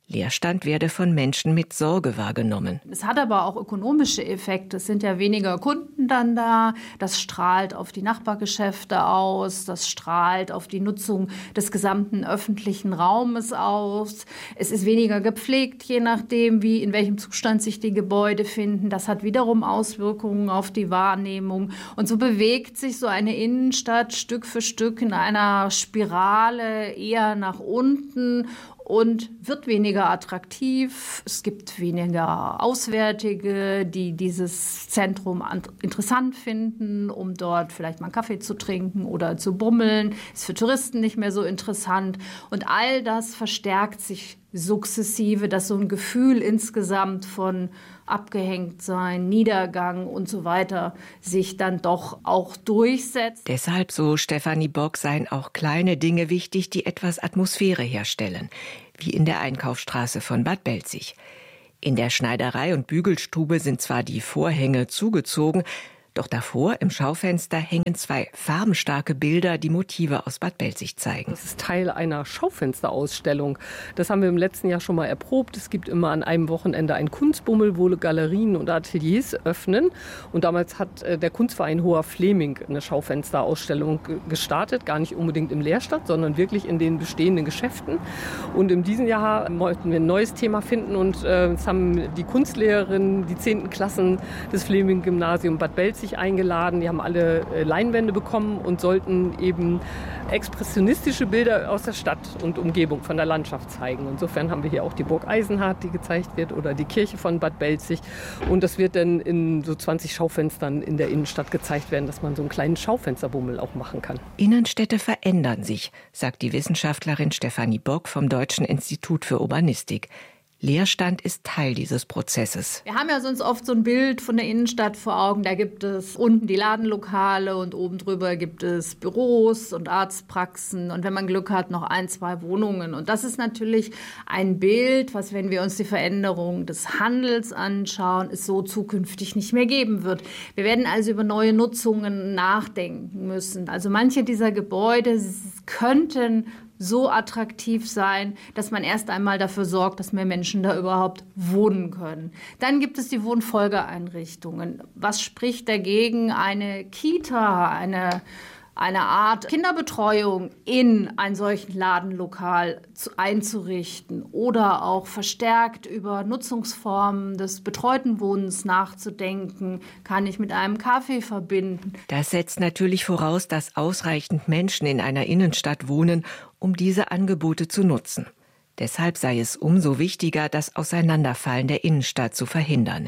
Leerstand werde von Menschen mit Sorge wahrgenommen. Es hat aber auch ökonomische Effekte. Es sind ja weniger Kunden dann da. Das strahlt auf die Nachbargeschäfte aus. Das strahlt auf die Nutzung des gesamten öffentlichen Raumes aus. Es ist weniger gepflegt, je nachdem, wie in welchem Zustand sich die Gebäude finden. Das hat wiederum Auswirkungen auf die Wahrnehmung. Und so bewegt sich so eine Innenstadt Stück für Stück in einer Spirale eher nach unten und wird weniger attraktiv. Es gibt weniger Auswärtige, die dieses Zentrum interessant finden, um dort vielleicht mal einen Kaffee zu trinken oder zu bummeln. Ist für Touristen nicht mehr so interessant. Und all das verstärkt sich sukzessive, dass so ein Gefühl insgesamt von Abgehängtsein, Niedergang und so weiter sich dann doch auch durchsetzt. Deshalb, so Stefanie Bock, seien auch kleine Dinge wichtig, die etwas Atmosphäre herstellen, wie in der Einkaufsstraße von Bad Belzig. In der Schneiderei und Bügelstube sind zwar die Vorhänge zugezogen, doch davor im Schaufenster hängen zwei farbenstarke Bilder, die Motive aus Bad Belzig zeigen. Das ist Teil einer Schaufensterausstellung. Das haben wir im letzten Jahr schon mal erprobt. Es gibt immer an einem Wochenende einen Kunstbummel, wo Galerien und Ateliers öffnen. Und damals hat der Kunstverein Hoher Fleming eine Schaufensterausstellung gestartet. Gar nicht unbedingt im Leerstand, sondern wirklich in den bestehenden Geschäften. Und in diesem Jahr wollten wir ein neues Thema finden. Und äh, es haben die Kunstlehrerinnen, die zehnten Klassen des Fleming-Gymnasium Bad Belzig eingeladen. Die haben alle Leinwände bekommen und sollten eben expressionistische Bilder aus der Stadt und Umgebung von der Landschaft zeigen. Insofern haben wir hier auch die Burg Eisenhardt, die gezeigt wird, oder die Kirche von Bad Belzig. Und das wird dann in so zwanzig Schaufenstern in der Innenstadt gezeigt werden, dass man so einen kleinen Schaufensterbummel auch machen kann. Innenstädte verändern sich, sagt die Wissenschaftlerin Stefanie Bock vom Deutschen Institut für Urbanistik. Leerstand ist Teil dieses Prozesses. Wir haben ja sonst oft so ein Bild von der Innenstadt vor Augen. Da gibt es unten die Ladenlokale und oben drüber gibt es Büros und Arztpraxen und wenn man Glück hat, noch ein, zwei Wohnungen. Und das ist natürlich ein Bild, was, wenn wir uns die Veränderung des Handels anschauen, es so zukünftig nicht mehr geben wird. Wir werden also über neue Nutzungen nachdenken müssen. Also manche dieser Gebäude könnten so attraktiv sein, dass man erst einmal dafür sorgt, dass mehr Menschen da überhaupt wohnen können. Dann gibt es die Wohnfolgeeinrichtungen. Was spricht dagegen, eine Kita, eine eine Art Kinderbetreuung in ein solchen Ladenlokal zu, einzurichten oder auch verstärkt über Nutzungsformen des betreuten Wohnens nachzudenken, kann ich mit einem Kaffee verbinden. Das setzt natürlich voraus, dass ausreichend Menschen in einer Innenstadt wohnen, um diese Angebote zu nutzen. Deshalb sei es umso wichtiger, das Auseinanderfallen der Innenstadt zu verhindern.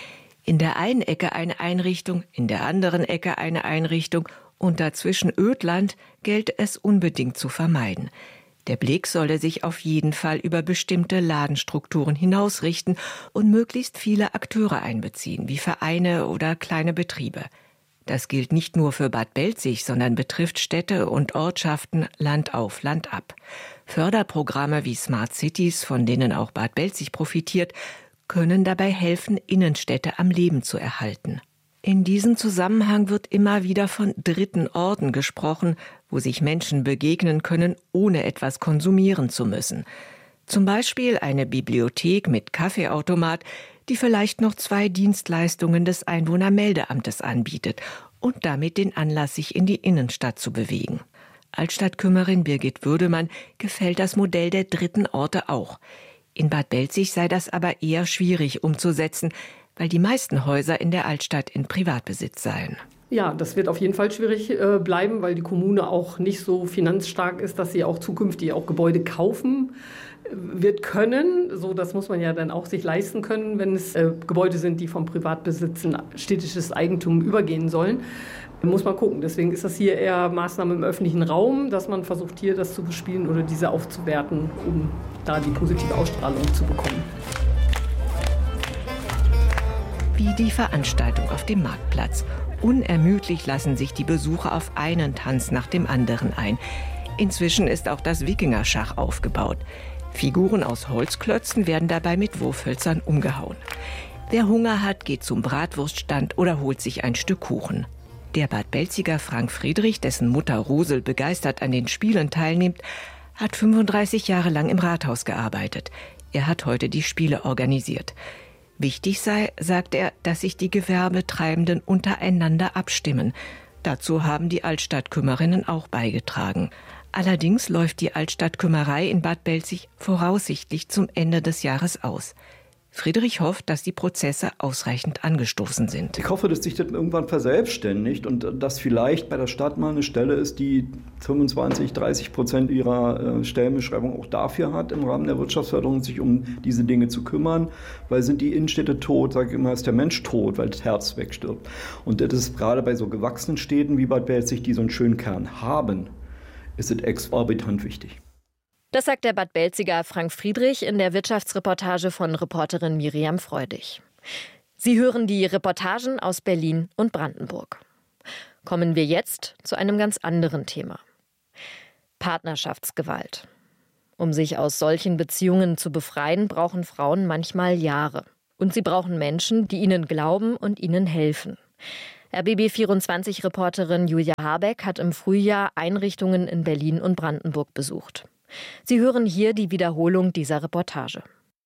In der einen Ecke eine Einrichtung, in der anderen Ecke eine Einrichtung und dazwischen Ödland gelte es unbedingt zu vermeiden. Der Blick solle sich auf jeden Fall über bestimmte Ladenstrukturen hinausrichten und möglichst viele Akteure einbeziehen, wie Vereine oder kleine Betriebe. Das gilt nicht nur für Bad Belzig, sondern betrifft Städte und Ortschaften Land auf, Land ab. Förderprogramme wie Smart Cities, von denen auch Bad Belzig profitiert, können dabei helfen, Innenstädte am Leben zu erhalten. In diesem Zusammenhang wird immer wieder von dritten Orten gesprochen, wo sich Menschen begegnen können, ohne etwas konsumieren zu müssen. Zum Beispiel eine Bibliothek mit Kaffeeautomat, die vielleicht noch zwei Dienstleistungen des Einwohnermeldeamtes anbietet und damit den Anlass, sich in die Innenstadt zu bewegen. Altstadtkümmerin Birgit Würdemann gefällt das Modell der dritten Orte auch. In Bad Belzig sei das aber eher schwierig umzusetzen, weil die meisten Häuser in der Altstadt in Privatbesitz seien. Ja, das wird auf jeden Fall schwierig äh, bleiben, weil die Kommune auch nicht so finanzstark ist, dass sie auch zukünftig auch Gebäude kaufen wird können. So, das muss man ja dann auch sich leisten können, wenn es äh, Gebäude sind, die vom Privatbesitz in städtisches Eigentum übergehen sollen. Muss man gucken. Deswegen ist das hier eher Maßnahme im öffentlichen Raum, dass man versucht, hier das zu bespielen oder diese aufzuwerten, um da die positive Ausstrahlung zu bekommen. Wie die Veranstaltung auf dem Marktplatz. Unermüdlich lassen sich die Besucher auf einen Tanz nach dem anderen ein. Inzwischen ist auch das Wikingerschach aufgebaut. Figuren aus Holzklötzen werden dabei mit Wurfhölzern umgehauen. Wer Hunger hat, geht zum Bratwurststand oder holt sich ein Stück Kuchen. Der Bad Belziger Frank Friedrich, dessen Mutter Rosel begeistert an den Spielen teilnimmt, hat fünfunddreißig Jahre lang im Rathaus gearbeitet. Er hat heute die Spiele organisiert. Wichtig sei, sagt er, dass sich die Gewerbetreibenden untereinander abstimmen. Dazu haben die Altstadtkümmerinnen auch beigetragen. Allerdings läuft die Altstadtkümmerei in Bad Belzig voraussichtlich zum Ende des Jahres aus. Friedrich hofft, dass die Prozesse ausreichend angestoßen sind. Ich hoffe, dass sich das irgendwann verselbstständigt und dass vielleicht bei der Stadt mal eine Stelle ist, die fünfundzwanzig, dreißig Prozent ihrer Stellenbeschreibung auch dafür hat, im Rahmen der Wirtschaftsförderung sich um diese Dinge zu kümmern. Weil sind die Innenstädte tot, sage ich immer, ist der Mensch tot, weil das Herz wegstirbt. Und das ist gerade bei so gewachsenen Städten wie Bad Belzig, die so einen schönen Kern haben, ist es exorbitant wichtig. Das sagt der Bad Belziger Frank Friedrich in der Wirtschaftsreportage von Reporterin Miriam Freudig. Sie hören die Reportagen aus Berlin und Brandenburg. Kommen wir jetzt zu einem ganz anderen Thema. Partnerschaftsgewalt. Um sich aus solchen Beziehungen zu befreien, brauchen Frauen manchmal Jahre. Und sie brauchen Menschen, die ihnen glauben und ihnen helfen. R B B vierundzwanzig-Reporterin Julia Habeck hat im Frühjahr Einrichtungen in Berlin und Brandenburg besucht. Sie hören hier die Wiederholung dieser Reportage.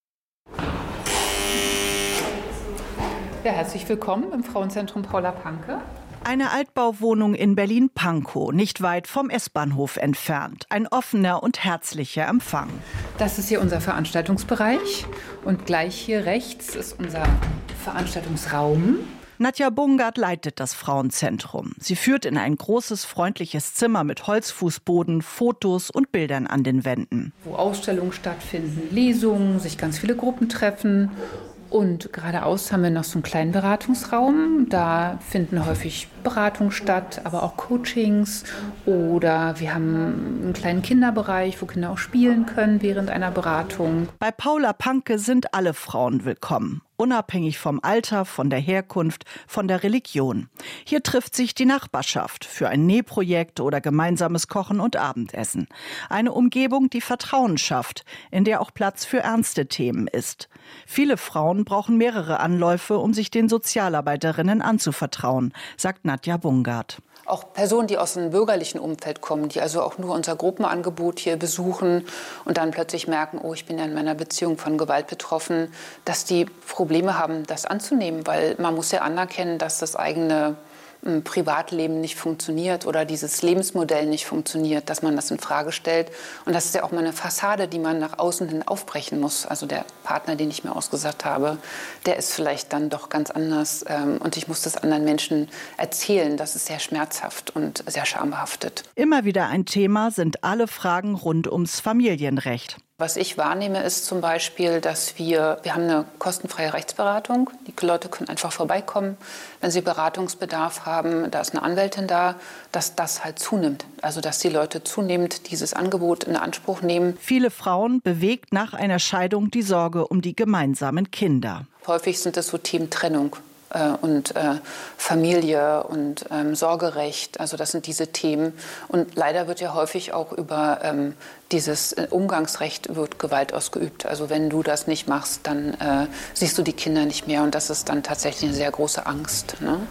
Ja, herzlich willkommen im Frauenzentrum Paula Panke. Eine Altbauwohnung in Berlin-Pankow, nicht weit vom S-Bahnhof entfernt. Ein offener und herzlicher Empfang. Das ist hier unser Veranstaltungsbereich und gleich hier rechts ist unser Veranstaltungsraum. Nadja Bungard leitet das Frauenzentrum. Sie führt in ein großes, freundliches Zimmer mit Holzfußboden, Fotos und Bildern an den Wänden. Wo Ausstellungen stattfinden, Lesungen, sich ganz viele Gruppen treffen. Und geradeaus haben wir noch so einen kleinen Beratungsraum. Da finden häufig Beratungen statt, aber auch Coachings. Oder wir haben einen kleinen Kinderbereich, wo Kinder auch spielen können während einer Beratung. Bei Paula Panke sind alle Frauen willkommen. Unabhängig vom Alter, von der Herkunft, von der Religion. Hier trifft sich die Nachbarschaft für ein Nähprojekt oder gemeinsames Kochen und Abendessen. Eine Umgebung, die Vertrauen schafft, in der auch Platz für ernste Themen ist. Viele Frauen brauchen mehrere Anläufe, um sich den Sozialarbeiterinnen anzuvertrauen, sagt Nadja Bungard. Auch Personen, die aus einem bürgerlichen Umfeld kommen, die also auch nur unser Gruppenangebot hier besuchen und dann plötzlich merken, oh, ich bin ja in meiner Beziehung von Gewalt betroffen, dass die Probleme haben, das anzunehmen, weil man muss ja anerkennen, dass das eigene Privatleben nicht funktioniert oder dieses Lebensmodell nicht funktioniert, dass man das in Frage stellt. Und das ist ja auch mal eine Fassade, die man nach außen hin aufbrechen muss. Also der Partner, den ich mir ausgesucht habe, der ist vielleicht dann doch ganz anders. Und ich muss das anderen Menschen erzählen. Das ist sehr schmerzhaft und sehr schambehaftet. Immer wieder ein Thema sind alle Fragen rund ums Familienrecht. Was ich wahrnehme, ist zum Beispiel, dass wir, wir haben eine kostenfreie Rechtsberatung. Die Leute können einfach vorbeikommen, wenn sie Beratungsbedarf haben. Da ist eine Anwältin da, dass das halt zunimmt. Also dass die Leute zunehmend dieses Angebot in Anspruch nehmen. Viele Frauen bewegt nach einer Scheidung die Sorge um die gemeinsamen Kinder. Häufig sind es so Themen Trennung und äh, Familie und ähm, Sorgerecht, also das sind diese Themen. Und leider wird ja häufig auch über ähm, dieses Umgangsrecht wird Gewalt ausgeübt. Also wenn du das nicht machst, dann äh, siehst du die Kinder nicht mehr und das ist dann tatsächlich eine sehr große Angst, ne?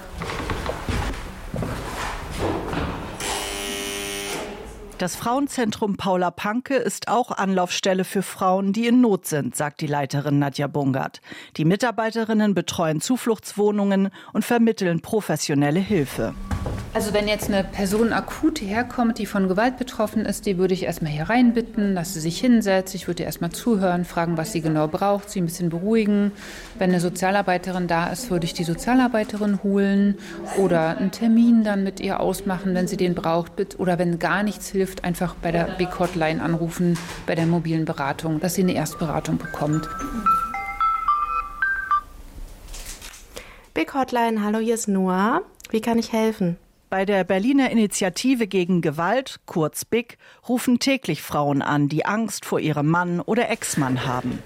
Das Frauenzentrum Paula Panke ist auch Anlaufstelle für Frauen, die in Not sind, sagt die Leiterin Nadja Bungard. Die Mitarbeiterinnen betreuen Zufluchtswohnungen und vermitteln professionelle Hilfe. Also wenn jetzt eine Person akut herkommt, die von Gewalt betroffen ist, die würde ich erstmal hier reinbitten, dass sie sich hinsetzt. Ich würde ihr erstmal zuhören, fragen, was sie genau braucht, sie ein bisschen beruhigen. Wenn eine Sozialarbeiterin da ist, würde ich die Sozialarbeiterin holen oder einen Termin dann mit ihr ausmachen, wenn sie den braucht. Oder wenn gar nichts hilft, einfach bei der Big Hotline anrufen, bei der mobilen Beratung, dass sie eine Erstberatung bekommt. Big Hotline, hallo, hier ist Noah. Wie kann ich helfen? Bei der Berliner Initiative gegen Gewalt, kurz B I G, rufen täglich Frauen an, die Angst vor ihrem Mann oder Ex-Mann haben.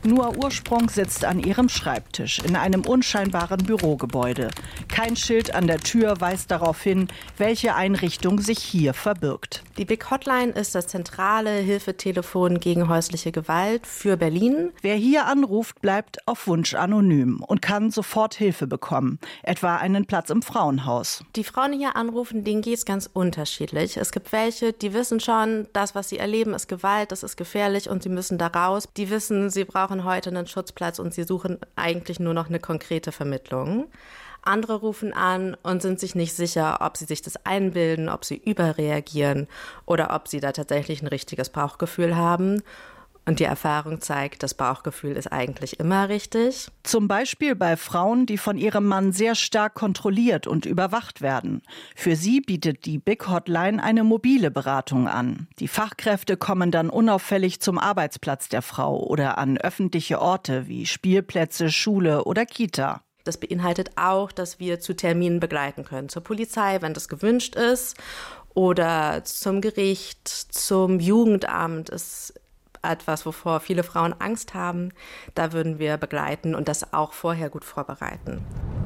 Nur Ursprung sitzt an ihrem Schreibtisch in einem unscheinbaren Bürogebäude. Kein Schild an der Tür weist darauf hin, welche Einrichtung sich hier verbirgt. Die Big Hotline ist das zentrale Hilfetelefon gegen häusliche Gewalt für Berlin. Wer hier anruft, bleibt auf Wunsch anonym und kann sofort Hilfe bekommen, etwa einen Platz im Frauenhaus. Die Frauen, die hier anrufen, denen geht es ganz unterschiedlich. Es gibt welche, die wissen schon, das, was sie erleben, ist Gewalt, das ist gefährlich und sie müssen da raus. Die wissen, sie brauchen heute einen Schutzplatz und sie suchen eigentlich nur noch eine konkrete Vermittlung. Andere rufen an und sind sich nicht sicher, ob sie sich das einbilden, ob sie überreagieren oder ob sie da tatsächlich ein richtiges Bauchgefühl haben. Und die Erfahrung zeigt, das Bauchgefühl ist eigentlich immer richtig. Zum Beispiel bei Frauen, die von ihrem Mann sehr stark kontrolliert und überwacht werden. Für sie bietet die Big Hotline eine mobile Beratung an. Die Fachkräfte kommen dann unauffällig zum Arbeitsplatz der Frau oder an öffentliche Orte wie Spielplätze, Schule oder Kita. Das beinhaltet auch, dass wir zu Terminen begleiten können. Zur Polizei, wenn das gewünscht ist, oder zum Gericht, zum Jugendamt ist etwas, wovor viele Frauen Angst haben. Da würden wir begleiten und das auch vorher gut vorbereiten.